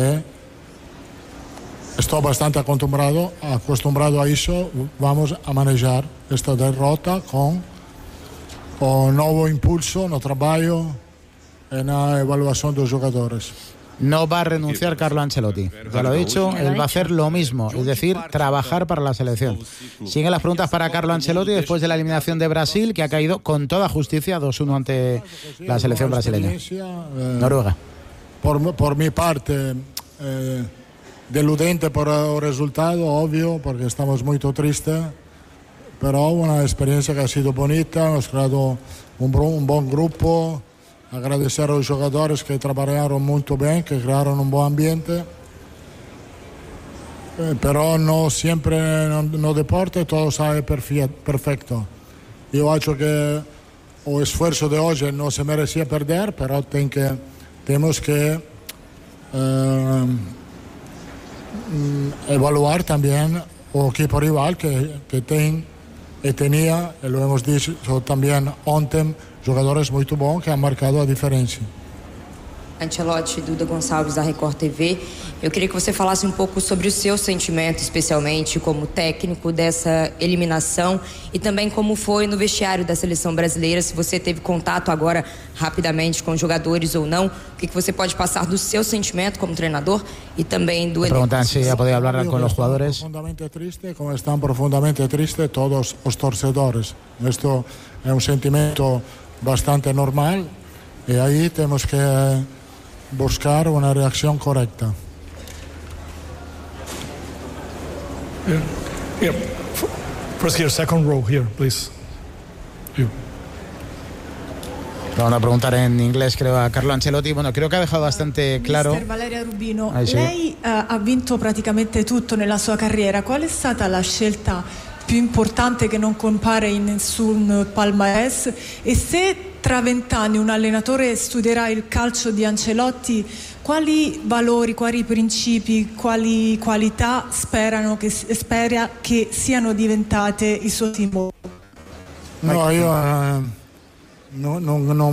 Estoy bastante acostumbrado a eso. Vamos a manejar esta derrota con un nuevo impulso en el trabajo, en la evaluación de los jugadores.
No va a renunciar Carlo Ancelotti. Ya lo he dicho, él va a hacer lo mismo, es decir, trabajar para la selección. Siguen las preguntas para Carlo Ancelotti después de la eliminación de Brasil, que ha caído con toda justicia 2-1 ante la selección brasileña. Noruega.
Por mi parte, deludente por el resultado, obvio, porque estamos muy tristes, pero una experiencia que ha sido bonita, hemos creado un buen grupo. Agradecer a los jugadores que trabajaron muy bien, que crearon un buen ambiente. Pero no siempre en el deporte todo sale perfecto. Yo creo que el esfuerzo de hoy no se merecía perder, pero tenemos que evaluar también el equipo rival que tenía, y lo hemos dicho también antes, jogadores muito bons que han marcado a diferença.
Ancelotti, Duda Gonçalves da Record TV. Eu queria que você falasse um pouco sobre o seu sentimento, especialmente como técnico dessa eliminação e também como foi no vestiário da seleção brasileira, se você teve contato agora rapidamente com jogadores ou não, o que você pode passar do seu sentimento como treinador e também do elenco.
Preguntan si ha podido hablar con los jugadores.
Profundamente triste, como están profundamente tristes todos los torcedores. Esto es un sentimiento bastante normal y ahí tenemos que buscar una reacción correcta.
Yeah. First here, second row here, please.
Vamos a preguntar en inglés, creo, a Carlo Ancelotti. Bueno, creo que ha dejado bastante claro.
Mister Valeria Rubino,
sì.
lei ha vinto praticamente tutto nella sua carriera. Qual è stata la scelta più importante che non compare in nessun palmarès? E se tra 20 anni un allenatore studierà il calcio di Ancelotti, quali valori, quali principi, quali qualità spera che siano diventate il suo simbolo?
No, io non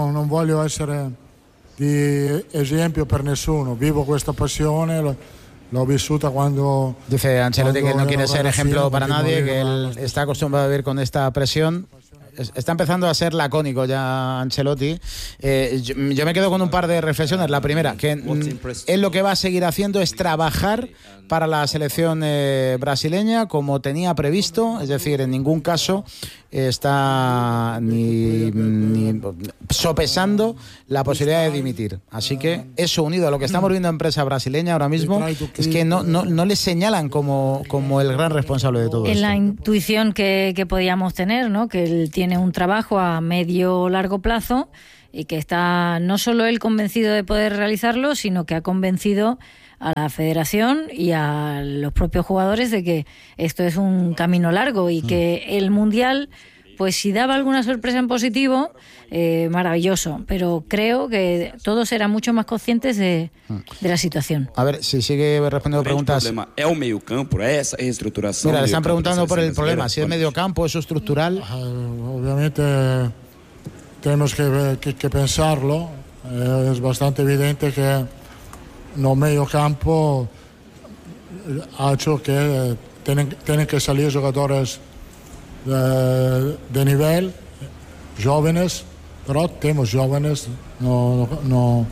voglio essere di esempio per nessuno. Vivo questa passione, l'ho vissuta cuando...
Dice Ancelotti que no quiere ser ejemplo para nadie,
morir,
que él está acostumbrado a vivir con esta presión. Está empezando a ser lacónico ya Ancelotti. Yo me quedo con un par de reflexiones. La primera, que él lo que va a seguir haciendo es trabajar para la selección brasileña como tenía previsto, es decir, en ningún caso está ni sopesando la posibilidad de dimitir. Así que eso, unido a lo que estamos viendo en prensa brasileña ahora mismo, es que no le señalan como el gran responsable de todo esto.
En la intuición que podíamos tener, ¿no? Que él tiene un trabajo a medio o largo plazo y que está no solo él convencido de poder realizarlo, sino que ha convencido a la federación y a los propios jugadores de que esto es un camino largo y que el Mundial, pues si daba alguna sorpresa en positivo, maravilloso, pero creo que todos eran mucho más conscientes de la situación.
A ver, si sigue respondiendo preguntas.
El problema es el mediocampo, es esa reestruturación.
Mira, le están preguntando por el problema, si es mediocampo, eso estructural.
Obviamente tenemos que pensarlo. Es bastante evidente que no medio campo ha hecho que tienen que salir jugadores de nivel, jóvenes, pero tenemos jóvenes no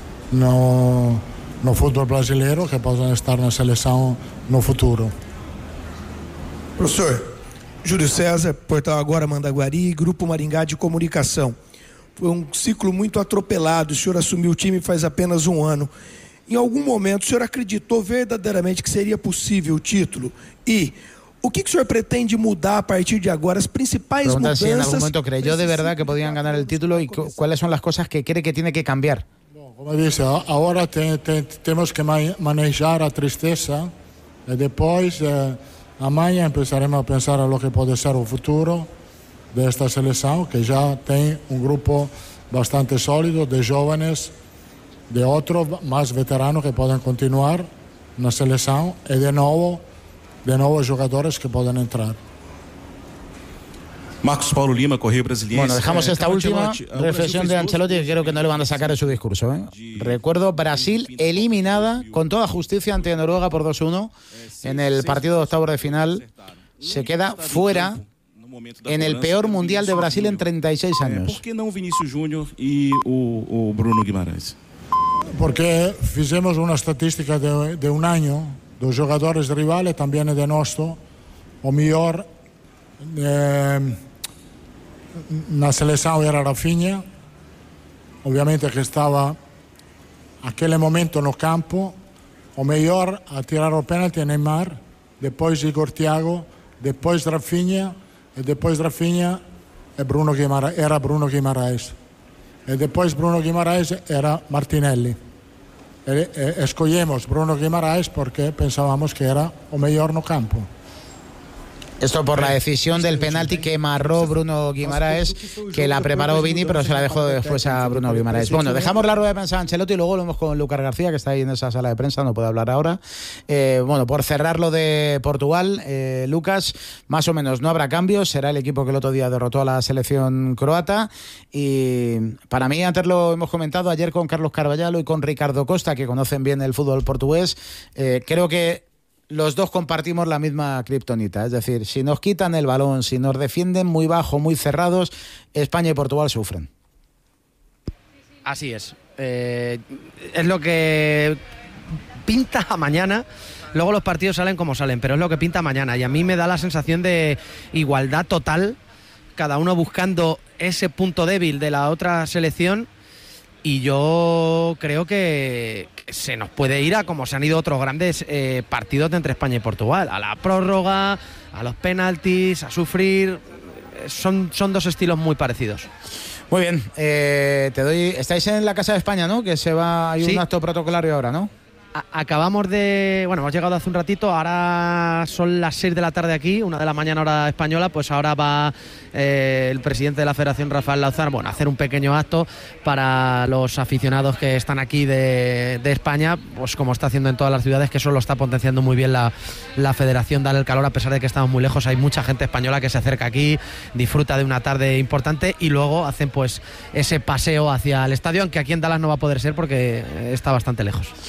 fútbol brasileiro que possam estar na seleção no futuro.
Professor, Júlio César, Portal Agora, Mandaguari, Grupo Maringá de Comunicação. Foi ciclo muito atropelado, o senhor assumiu o time faz apenas um ano. Em algum momento, o senhor acreditou verdadeiramente que seria possível o título? E o que o senhor pretende mudar a partir de agora? As principais
mudanças... si en algún momento creyó de verdad que podían ganar el título y cuáles son las cosas que cree que tiene que cambiar.
Como disse, agora temos que manejar a tristeza e depois, amanhã, empezaremos a pensar en lo que pode ser o futuro desta seleção, que já tem grupo bastante sólido de jóvenes, de outros mais veteranos que podem continuar na seleção e de novo jogadores que podem entrar.
Marcos Paulo Lima, Correio Brasiliense.
Bueno, dejamos esta última reflexión de Ancelotti que creo que no le van a sacar de su discurso. Recuerdo Brasil eliminada con toda justicia ante Noruega por 2-1 en el partido de octavos de final. Se queda fuera en el peor mundial de Brasil en 36 años.
¿Por qué no Vinícius Júnior y o Bruno Guimarães?
Porque fizemos uma estatística de um ano dos jogadores rivales, também de nosso, o melhor na seleção era Rafinha, obviamente que estava naquele momento no campo, o melhor a tirar o pênalti Neymar, depois Igor Thiago, depois Rafinha e depois Rafinha era Bruno Guimarães. E depois Bruno Guimarães era Martinelli. Escolhemos Bruno Guimarães porque pensábamos que era o melhor no campo.
Esto por la decisión del penalti que marró Bruno Guimarães, que la preparó Vini, pero se la dejó después a Bruno Guimarães. Bueno, dejamos la rueda de prensa de Ancelotti y luego lo vemos con Lucas García, que está ahí en esa sala de prensa, no puede hablar ahora. Bueno, por cerrar lo de Portugal, Lucas, más o menos no habrá cambios, será el equipo que el otro día derrotó a la selección croata. Y para mí, antes lo hemos comentado ayer con Carlos Carvalhalo y con Ricardo Costa, que conocen bien el fútbol portugués, creo que los dos compartimos la misma kriptonita, es decir, si nos quitan el balón, si nos defienden muy bajo, muy cerrados, España y Portugal sufren.
Así es. Es lo que pinta mañana. Luego los partidos salen como salen, pero es lo que pinta mañana. Y a mí me da la sensación de igualdad total, cada uno buscando ese punto débil de la otra selección. Y yo creo que se nos puede ir a como se han ido otros grandes partidos entre España y Portugal, a la prórroga, a los penaltis, a sufrir. Son dos estilos muy parecidos.
Muy bien, estáis en la Casa de España, ¿no? Que hay un acto protocolario ahora, ¿no?
Acabamos de... Bueno, hemos llegado hace un ratito, ahora son las 6 de la tarde aquí, 1 de la mañana hora española, pues ahora va el presidente de la Federación, Rafael Lauzar, a hacer un pequeño acto para los aficionados que están aquí de España, pues como está haciendo en todas las ciudades, que eso lo está potenciando muy bien la Federación, darle el calor a pesar de que estamos muy lejos. Hay mucha gente española que se acerca aquí, disfruta de una tarde importante y luego hacen pues ese paseo hacia el estadio, aunque aquí en Dallas no va a poder ser porque está bastante lejos.
Muy bien.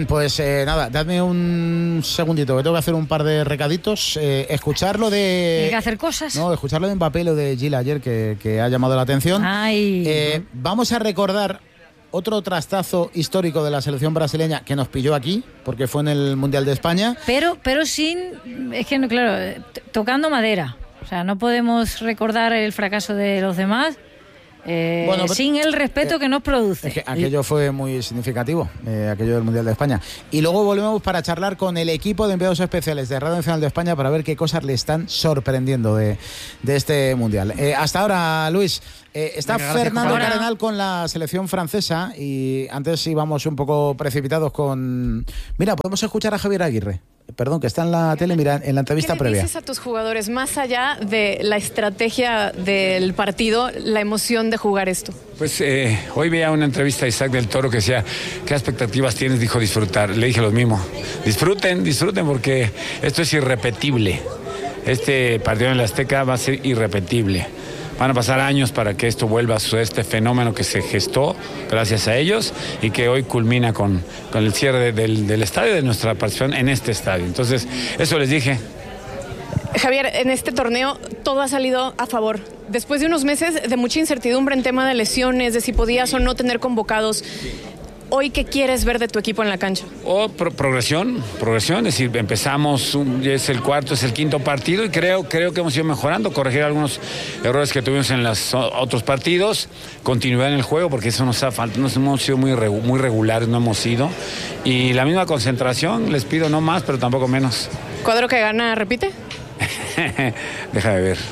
Bien, pues nada, dadme un segundito, que tengo que hacer un par de recaditos. Escuchar lo de...
Hay que hacer cosas.
No, escuchar lo de Mbappé, lo de Gil ayer, que ha llamado la atención. Vamos a recordar otro trastazo histórico de la selección brasileña que nos pilló aquí, porque fue en el Mundial de España.
Pero sin... Es que, claro, tocando madera. O sea, no podemos recordar el fracaso de los demás... sin el respeto que nos produce.
Es que aquello fue muy significativo, aquello del Mundial de España. Y luego volvemos para charlar con el equipo de enviados especiales de Radio Nacional de España para ver qué cosas le están sorprendiendo de este Mundial. Hasta ahora, Luis. Está Fernando Cardenal con la selección francesa y antes íbamos un poco precipitados con... Mira, podemos escuchar a Javier Aguirre. Perdón, que está en la tele, mira, en la entrevista previa.
¿Qué le dices a tus jugadores, más allá de la estrategia del partido, la emoción de jugar esto?
Pues hoy veía una entrevista de Isaac del Toro que decía, ¿qué expectativas tienes? Dijo disfrutar. Le dije lo mismo. Disfruten porque esto es irrepetible. Este partido en el Azteca va a ser irrepetible. Van a pasar años para que esto vuelva a suceder, este fenómeno que se gestó gracias a ellos y que hoy culmina con el cierre del estadio, de nuestra participación en este estadio. Entonces, eso les dije.
Javier, en este torneo todo ha salido a favor. Después de unos meses de mucha incertidumbre en tema de lesiones, de si podías o no tener convocados, ¿hoy qué quieres ver de tu equipo en la cancha?
Progresión, es decir, empezamos, es el cuarto, es el quinto partido y creo que hemos ido mejorando, corregir algunos errores que tuvimos en los otros partidos, continuidad en el juego, porque eso nos ha faltado, nos hemos sido muy regulares, no hemos sido, y la misma concentración, les pido no más, pero tampoco menos.
¿Cuadro que gana, repite?
Deja de ver.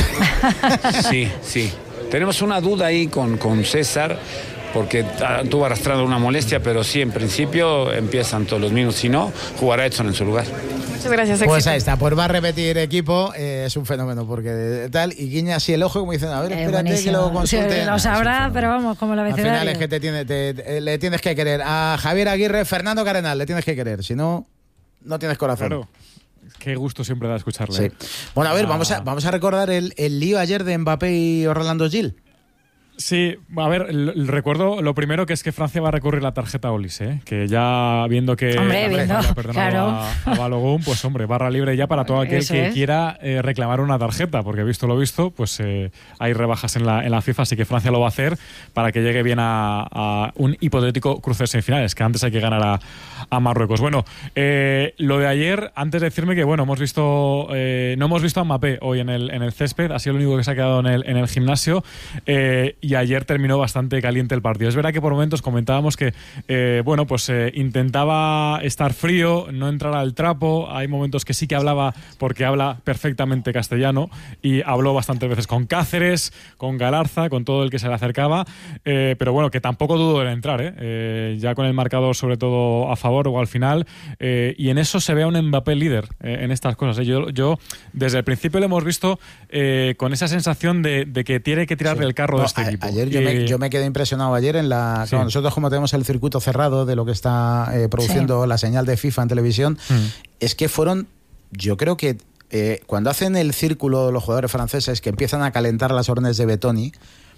Sí. Tenemos una duda ahí con César, porque tuvo arrastrando una molestia, pero sí, en principio empiezan todos los mismos. Si no, jugará Edson en su lugar.
Muchas gracias,
Pues ahí está, pues va a repetir equipo, es un fenómeno, porque tal, y guiña así el ojo como diciendo, a ver, espérate buenísimo. Que lo consulte.
Lo sabrá, pero vamos, como la abecedario.
Al final es que le tienes que querer. A Javier Aguirre, Fernando Cardenal, le tienes que querer, si no, no tienes corazón.
Claro. Qué gusto siempre da escucharle.
Sí. Bueno, a ver, vamos a recordar el lío ayer de Mbappé y Orlando Gil.
Sí, a ver, recuerdo lo primero que es que Francia va a recurrir la tarjeta Olis, que ya viendo que
claro.
a Balogun, pues hombre, barra libre ya para todo aquel que quiera reclamar una tarjeta, porque visto lo visto, pues hay rebajas en la FIFA, así que Francia lo va a hacer para que llegue bien a un hipotético cruce de semifinales, que antes hay que ganar a Marruecos. Bueno, lo de ayer, antes de decirme que bueno, no hemos visto a Mbappé hoy en el césped, ha sido lo único que se ha quedado en el gimnasio, y ayer terminó bastante caliente el partido. Es verdad que por momentos comentábamos que intentaba estar frío, no entrar al trapo. Hay momentos que sí que hablaba, porque habla perfectamente castellano, y habló bastantes veces con Cáceres, con Galarza, con todo el que se le acercaba, pero bueno, que tampoco dudo en entrar, ya con el marcador sobre todo a favor o al final, y en eso se ve a un Mbappé líder en estas cosas. Yo desde el principio lo hemos visto con esa sensación de que tiene que tirarle el carro de este equipo.
Ayer yo me quedé impresionado ayer claro, nosotros como tenemos el circuito cerrado de lo que está produciendo la señal de FIFA en televisión, es que yo creo que cuando hacen el círculo los jugadores franceses que empiezan a calentar las órdenes de Betoni,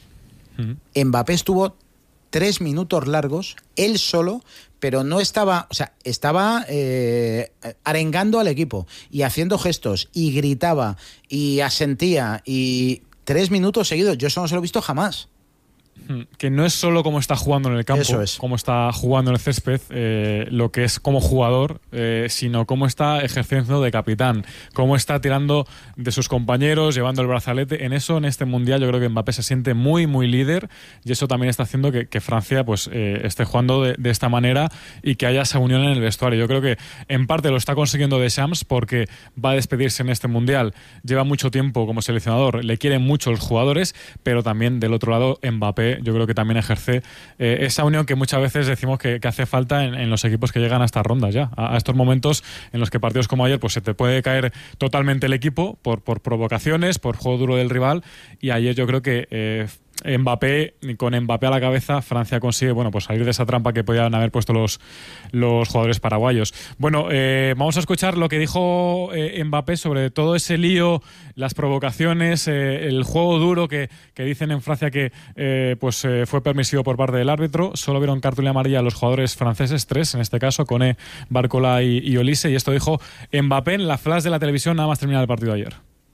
Mbappé estuvo 3 minutos largos, él solo, pero no estaba, o sea, estaba arengando al equipo y haciendo gestos y gritaba y asentía, y 3 minutos seguidos, yo eso no se lo he visto jamás.
Que no es solo cómo está jugando en el campo, cómo está jugando en el césped, lo que es como jugador, sino cómo está ejerciendo de capitán, cómo está tirando de sus compañeros, llevando el brazalete. En este mundial yo creo que Mbappé se siente muy, muy líder, y eso también está haciendo que Francia esté jugando de esta manera y que haya esa unión en el vestuario. Yo creo que en parte lo está consiguiendo Deschamps, porque va a despedirse en este mundial, lleva mucho tiempo como seleccionador, le quieren mucho los jugadores, pero también del otro lado Mbappé yo creo que también ejerce esa unión que muchas veces decimos que hace falta en los equipos que llegan a estas rondas ya, a estos momentos en los que partidos como ayer pues se te puede caer totalmente el equipo por provocaciones, por juego duro del rival, y ayer yo creo que Mbappé, con Mbappé a la cabeza, Francia consigue, bueno, pues salir de esa trampa que podían haber puesto los jugadores paraguayos. Bueno, vamos a escuchar lo que dijo Mbappé sobre todo ese lío, las provocaciones, el juego duro que dicen en Francia que fue permisivo por parte del árbitro. Solo vieron cartulina amarilla a los jugadores franceses, 3 en este caso, Koné, Barcola y Olise, y esto dijo Mbappé en la flash de la televisión nada más terminar el partido ayer.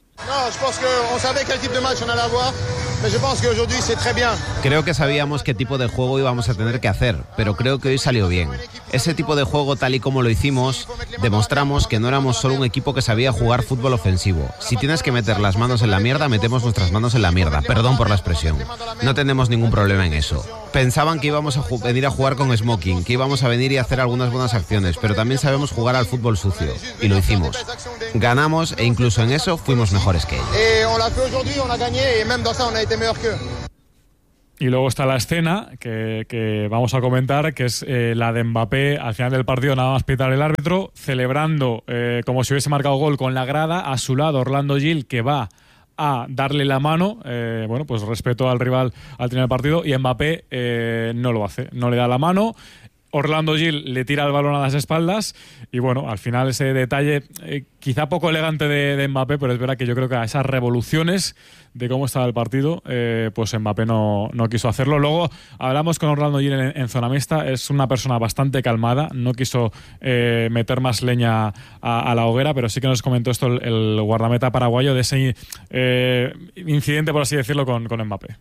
Creo que sabíamos qué tipo de juego íbamos a tener que hacer, pero creo que hoy salió bien. Ese tipo de juego, tal y como lo hicimos, demostramos que no éramos solo un equipo que sabía jugar fútbol ofensivo. Si tienes que meter las manos en la mierda, metemos nuestras manos en la mierda. Perdón por la expresión. No tenemos ningún problema en eso. Pensaban que íbamos a venir a jugar con smoking, que íbamos a venir y hacer algunas buenas acciones, pero también sabemos jugar al fútbol sucio. Y lo hicimos. Ganamos e incluso en eso fuimos mejores que ellos.
Y luego está la escena que vamos a comentar, que es la de Mbappé al final del partido, nada más pitar el árbitro, celebrando como si hubiese marcado gol con la grada, a su lado Orlando Gil, que va a darle la mano, pues respeto al rival al final del partido, y Mbappé no lo hace, no le da la mano. Orlando Gil le tira el balón a las espaldas y bueno, al final ese detalle quizá poco elegante de Mbappé, pero es verdad que yo creo que a esas revoluciones de cómo estaba el partido, pues Mbappé no quiso hacerlo. Luego hablamos con Orlando Gil en zona mixta, es una persona bastante calmada, no quiso meter más leña a la hoguera, pero sí que nos comentó esto el guardameta paraguayo de ese incidente, por así decirlo, con Mbappé.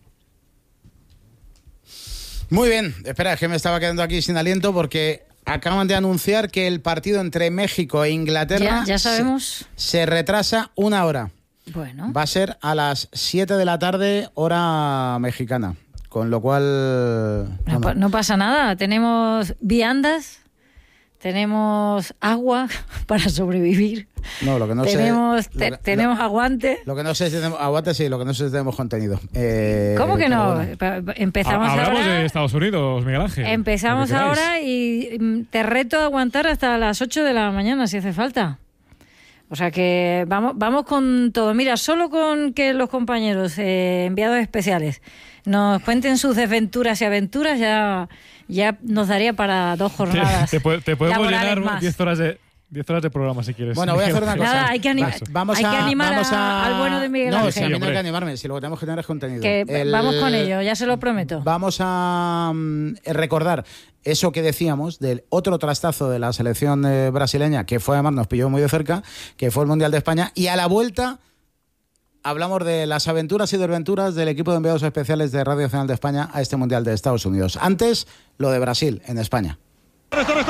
Muy bien, espera, es que me estaba quedando aquí sin aliento porque acaban de anunciar que el partido entre México e Inglaterra
ya sabemos.
Se retrasa 1 hora.
Bueno.
Va a ser a las 7 de la tarde, hora mexicana, con lo cual...
No pasa nada, tenemos viandas, tenemos agua para sobrevivir.
No, lo que no
tenemos aguante.
Lo que no sé si tenemos aguante, sí, lo que no sé si tenemos contenido.
¿Cómo que no?
Bueno.
Empezamos
Hablamos
ahora.
de Estados Unidos, Miguel Ángel.
Empezamos ahora y te reto a aguantar hasta las 8 de la mañana si hace falta. O sea que vamos con todo. Mira, solo con que los compañeros enviados especiales nos cuenten sus desventuras y aventuras ya nos daría para 2 jornadas.
Te podemos llenar
más.
10 horas de programa si quieres.
Bueno, voy a hacer una cosa.
Nada, hay que animar al bueno de Miguel Ángel.
No, si a mí no hay que animarme, si lo que tenemos que tener es contenido.
Vamos con ello, ya se lo prometo.
Vamos a recordar eso que decíamos del otro trastazo de la selección brasileña, que fue, además nos pilló muy de cerca, que fue el Mundial de España, y a la vuelta hablamos de las aventuras y desventuras del equipo de enviados especiales de Radio Nacional de España a este Mundial de Estados Unidos. Antes, lo de Brasil en España.
¡Torres!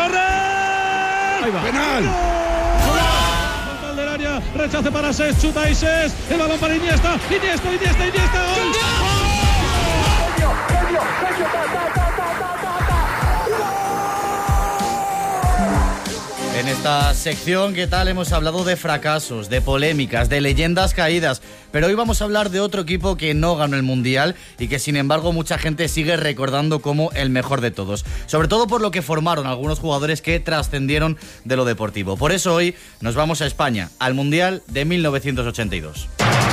¡Penal! Total del área, rechace para Sés, chuta y Sés, el balón para Iniesta, ¡gol!
En esta sección, ¿qué tal? Hemos hablado de fracasos, de polémicas, de leyendas caídas, pero hoy vamos a hablar de otro equipo que no ganó el Mundial y que sin embargo mucha gente sigue recordando como el mejor de todos, sobre todo por lo que formaron algunos jugadores que trascendieron de lo deportivo. Por eso hoy nos vamos a España, al Mundial de 1982.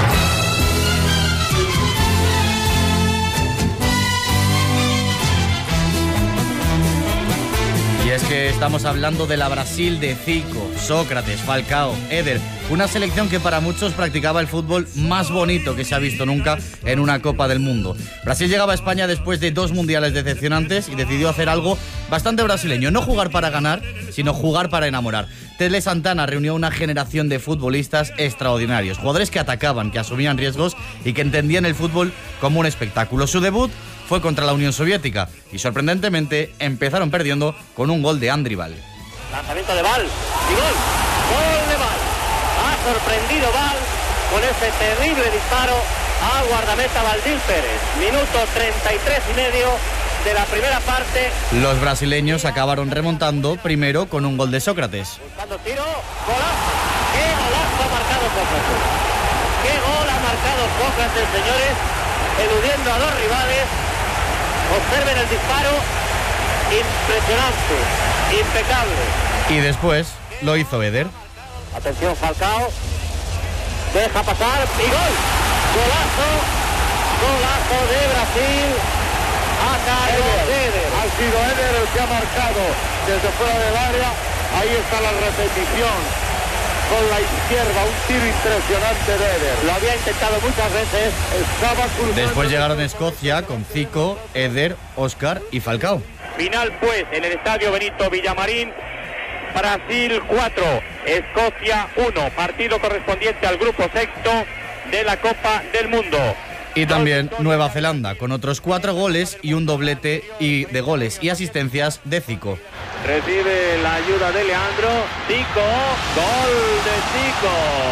Y es que estamos hablando de la Brasil de Zico, Sócrates, Falcao, Éder, una selección que para muchos practicaba el fútbol más bonito que se ha visto nunca en una Copa del Mundo. Brasil llegaba a España después de 2 mundiales decepcionantes y decidió hacer algo bastante brasileño, no jugar para ganar, sino jugar para enamorar. Tele Santana reunió una generación de futbolistas extraordinarios, jugadores que atacaban, que asumían riesgos y que entendían el fútbol como un espectáculo. Su debut fue contra la Unión Soviética y sorprendentemente empezaron perdiendo con un gol de Andrival.
Lanzamiento de Val y gol. Gol de Val. Ha sorprendido Val con ese terrible disparo al guardameta Valdil Pérez. Minuto 33 y medio de la primera parte.
Los brasileños acabaron remontando primero con un gol de Sócrates.
Buscando tiro, golazo. ¡Qué golazo ha marcado Sócrates! ¡Qué gol ha marcado Sócrates, señores! Eludiendo a 2 rivales. Observen el disparo, impresionante, impecable.
Y después lo hizo Éder.
Atención Falcao, deja pasar y gol. Golazo Golazo de Brasil a cargo de Eder.
Ha sido Eder el que ha marcado desde fuera del área. Ahí está la repetición con la izquierda, un tiro impresionante de Eder.
Lo había intentado muchas veces.
Estaba cruzando.
Después llegaron Escocia con Zico, Eder, Óscar y Falcao.
Final pues en el estadio Benito Villamarín. Brasil 4, Escocia 1, partido correspondiente al grupo sexto de la Copa del Mundo.
Y también Nueva Zelanda, con otros 4 goles y un doblete de goles y asistencias de Zico.
Recibe la ayuda de Leandro, Zico, gol de Zico.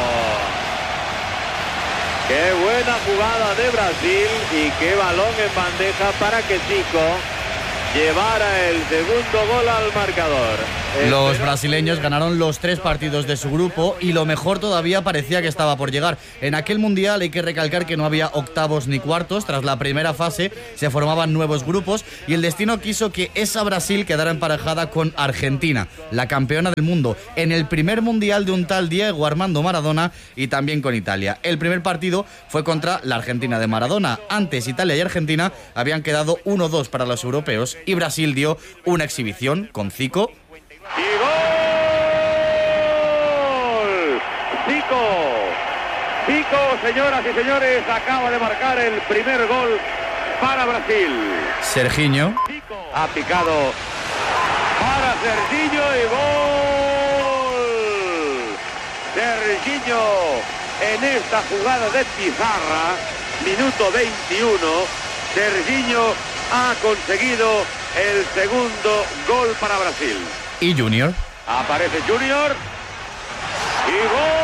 Qué buena jugada de Brasil y qué balón en bandeja para que Zico llevara el segundo gol al marcador.
Los brasileños ganaron los 3 partidos de su grupo y lo mejor todavía parecía que estaba por llegar. En aquel mundial hay que recalcar que no había octavos ni cuartos. Tras la primera fase se formaban nuevos grupos y el destino quiso que esa Brasil quedara emparejada con Argentina, la campeona del mundo, en el primer mundial de un tal Diego Armando Maradona, y también con Italia. El primer partido fue contra la Argentina de Maradona. Antes Italia y Argentina habían quedado 1-2 para los europeos y Brasil dio una exhibición con Zico.
¡Y gol! Zico, señoras y señores, acaba de marcar el primer gol para Brasil.
Serginho
ha picado para Serginho y gol. Serginho en esta jugada de pizarra, minuto 21. Serginho ha conseguido el segundo gol para Brasil.
Y Junior.
Aparece Junior. Y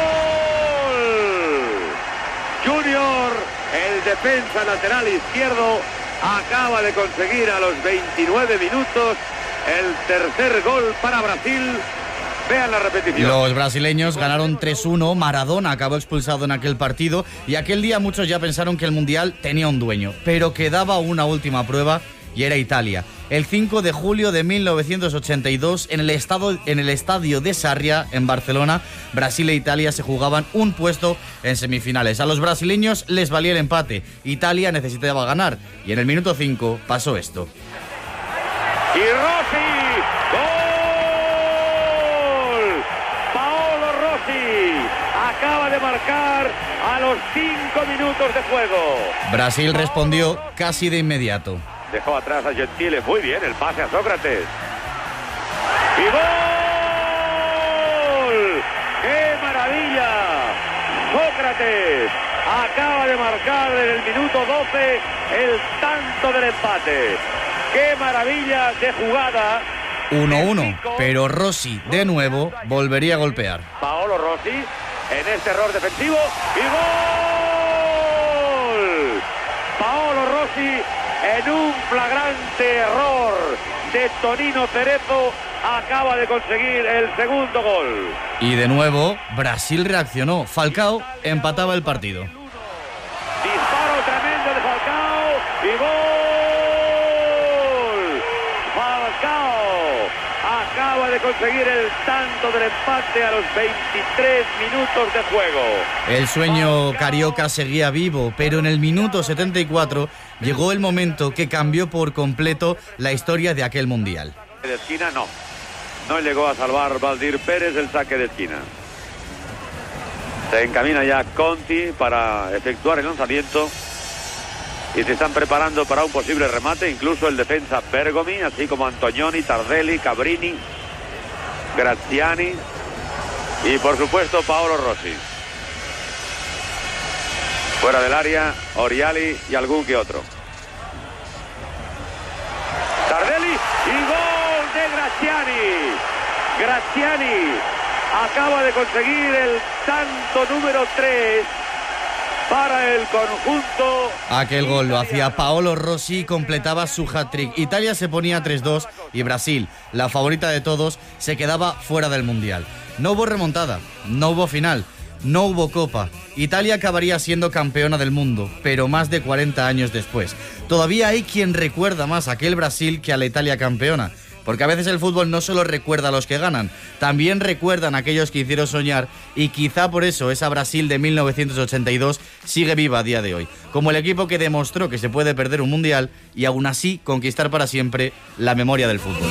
gol. Junior, el defensa lateral izquierdo, acaba de conseguir a los 29 minutos el tercer gol para Brasil. Vean la repetición.
Los brasileños ganaron 3-1, Maradona acabó expulsado en aquel partido y aquel día muchos ya pensaron que el Mundial tenía un dueño, pero quedaba una última prueba y era Italia. El 5 de julio de 1982, en el estadio de Sarria, en Barcelona, Brasil e Italia se jugaban un puesto en semifinales. A los brasileños les valía el empate, Italia necesitaba ganar y en el minuto 5 pasó esto.
Y Rossi, gol. Paolo Rossi acaba de marcar a los 5 minutos de juego.
Brasil respondió casi de inmediato.
Dejó atrás a Gentile, muy bien, el pase a Sócrates. ¡Y gol! ¡Qué maravilla! Sócrates acaba de marcar en el minuto 12 el tanto del empate. ¡Qué maravilla de jugada!
1-1, pero Rossi, de nuevo, volvería a golpear.
Paolo Rossi en este error defensivo. ¡Y gol! Paolo Rossi en un flagrante error de Tonino Cerezo acaba de conseguir el segundo gol.
Y de nuevo, Brasil reaccionó. Falcao empataba el partido.
Disparo tremendo de Falcao y gol. Falcao acaba de conseguir el tanto del empate a los 23 minutos de juego.
El sueño carioca seguía vivo, pero en el minuto 74 llegó el momento que cambió por completo la historia de aquel mundial.
De esquina no llegó a salvar Valdir Pérez el saque de esquina. Se encamina ya Conti para efectuar el lanzamiento y se están preparando para un posible remate, incluso el defensa Bergomi, así como Antonioni, Tardelli, Cabrini, Graziani y por supuesto Paolo Rossi. Fuera del área, Oriali y algún que otro. Tardelli y gol de Graziani. Graziani acaba de conseguir el tanto número 3 para el conjunto.
Aquel gol lo hacía Paolo Rossi y completaba su hat-trick. Italia se ponía 3-2 y Brasil, la favorita de todos, se quedaba fuera del Mundial. No hubo remontada, no hubo final, no hubo copa. Italia acabaría siendo campeona del mundo, pero más de 40 años después. Todavía hay quien recuerda más a aquel Brasil que a la Italia campeona. porque a veces el fútbol no solo recuerda a los que ganan, también recuerdan a aquellos que hicieron soñar, y quizá por eso esa Brasil de 1982 sigue viva a día de hoy, como el equipo que demostró que se puede perder un mundial y aún así conquistar para siempre la memoria del fútbol.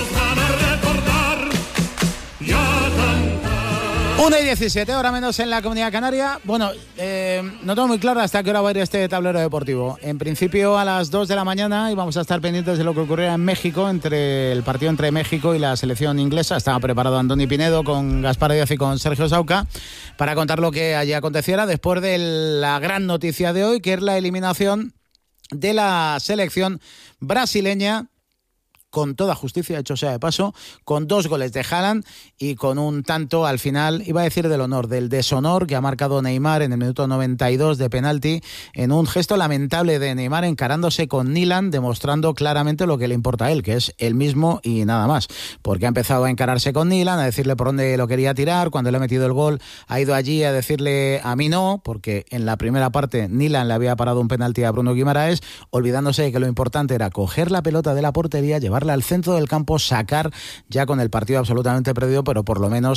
1:17, hora menos en la Comunidad Canaria. Bueno, no tengo muy claro hasta qué hora va a ir este tablero deportivo. En principio a las 2 de la mañana, y vamos a estar pendientes de lo que ocurriera en México, entre el partido entre México y la selección inglesa. Estaba preparado Andoni Pinedo con Gaspar Díaz y con Sergio Sauca para contar lo que allí aconteciera después de la gran noticia de hoy, que es la eliminación de la selección brasileña, con toda justicia, hecho sea de paso, con 2 goles de Haaland y con un tanto al final, iba a decir del honor, del deshonor que ha marcado Neymar en el minuto 92 de penalti, en un gesto lamentable de Neymar encarándose con Nyland, demostrando claramente lo que le importa a él, que es él mismo y nada más, porque ha empezado a encararse con Nyland, a decirle por dónde lo quería tirar. Cuando le ha metido el gol, ha ido allí a decirle a mí no, porque en la primera parte Nyland le había parado un penalti a Bruno Guimaraes, olvidándose de que lo importante era coger la pelota de la portería, llevarla al centro del campo, sacar, ya con el partido absolutamente perdido, pero por lo menos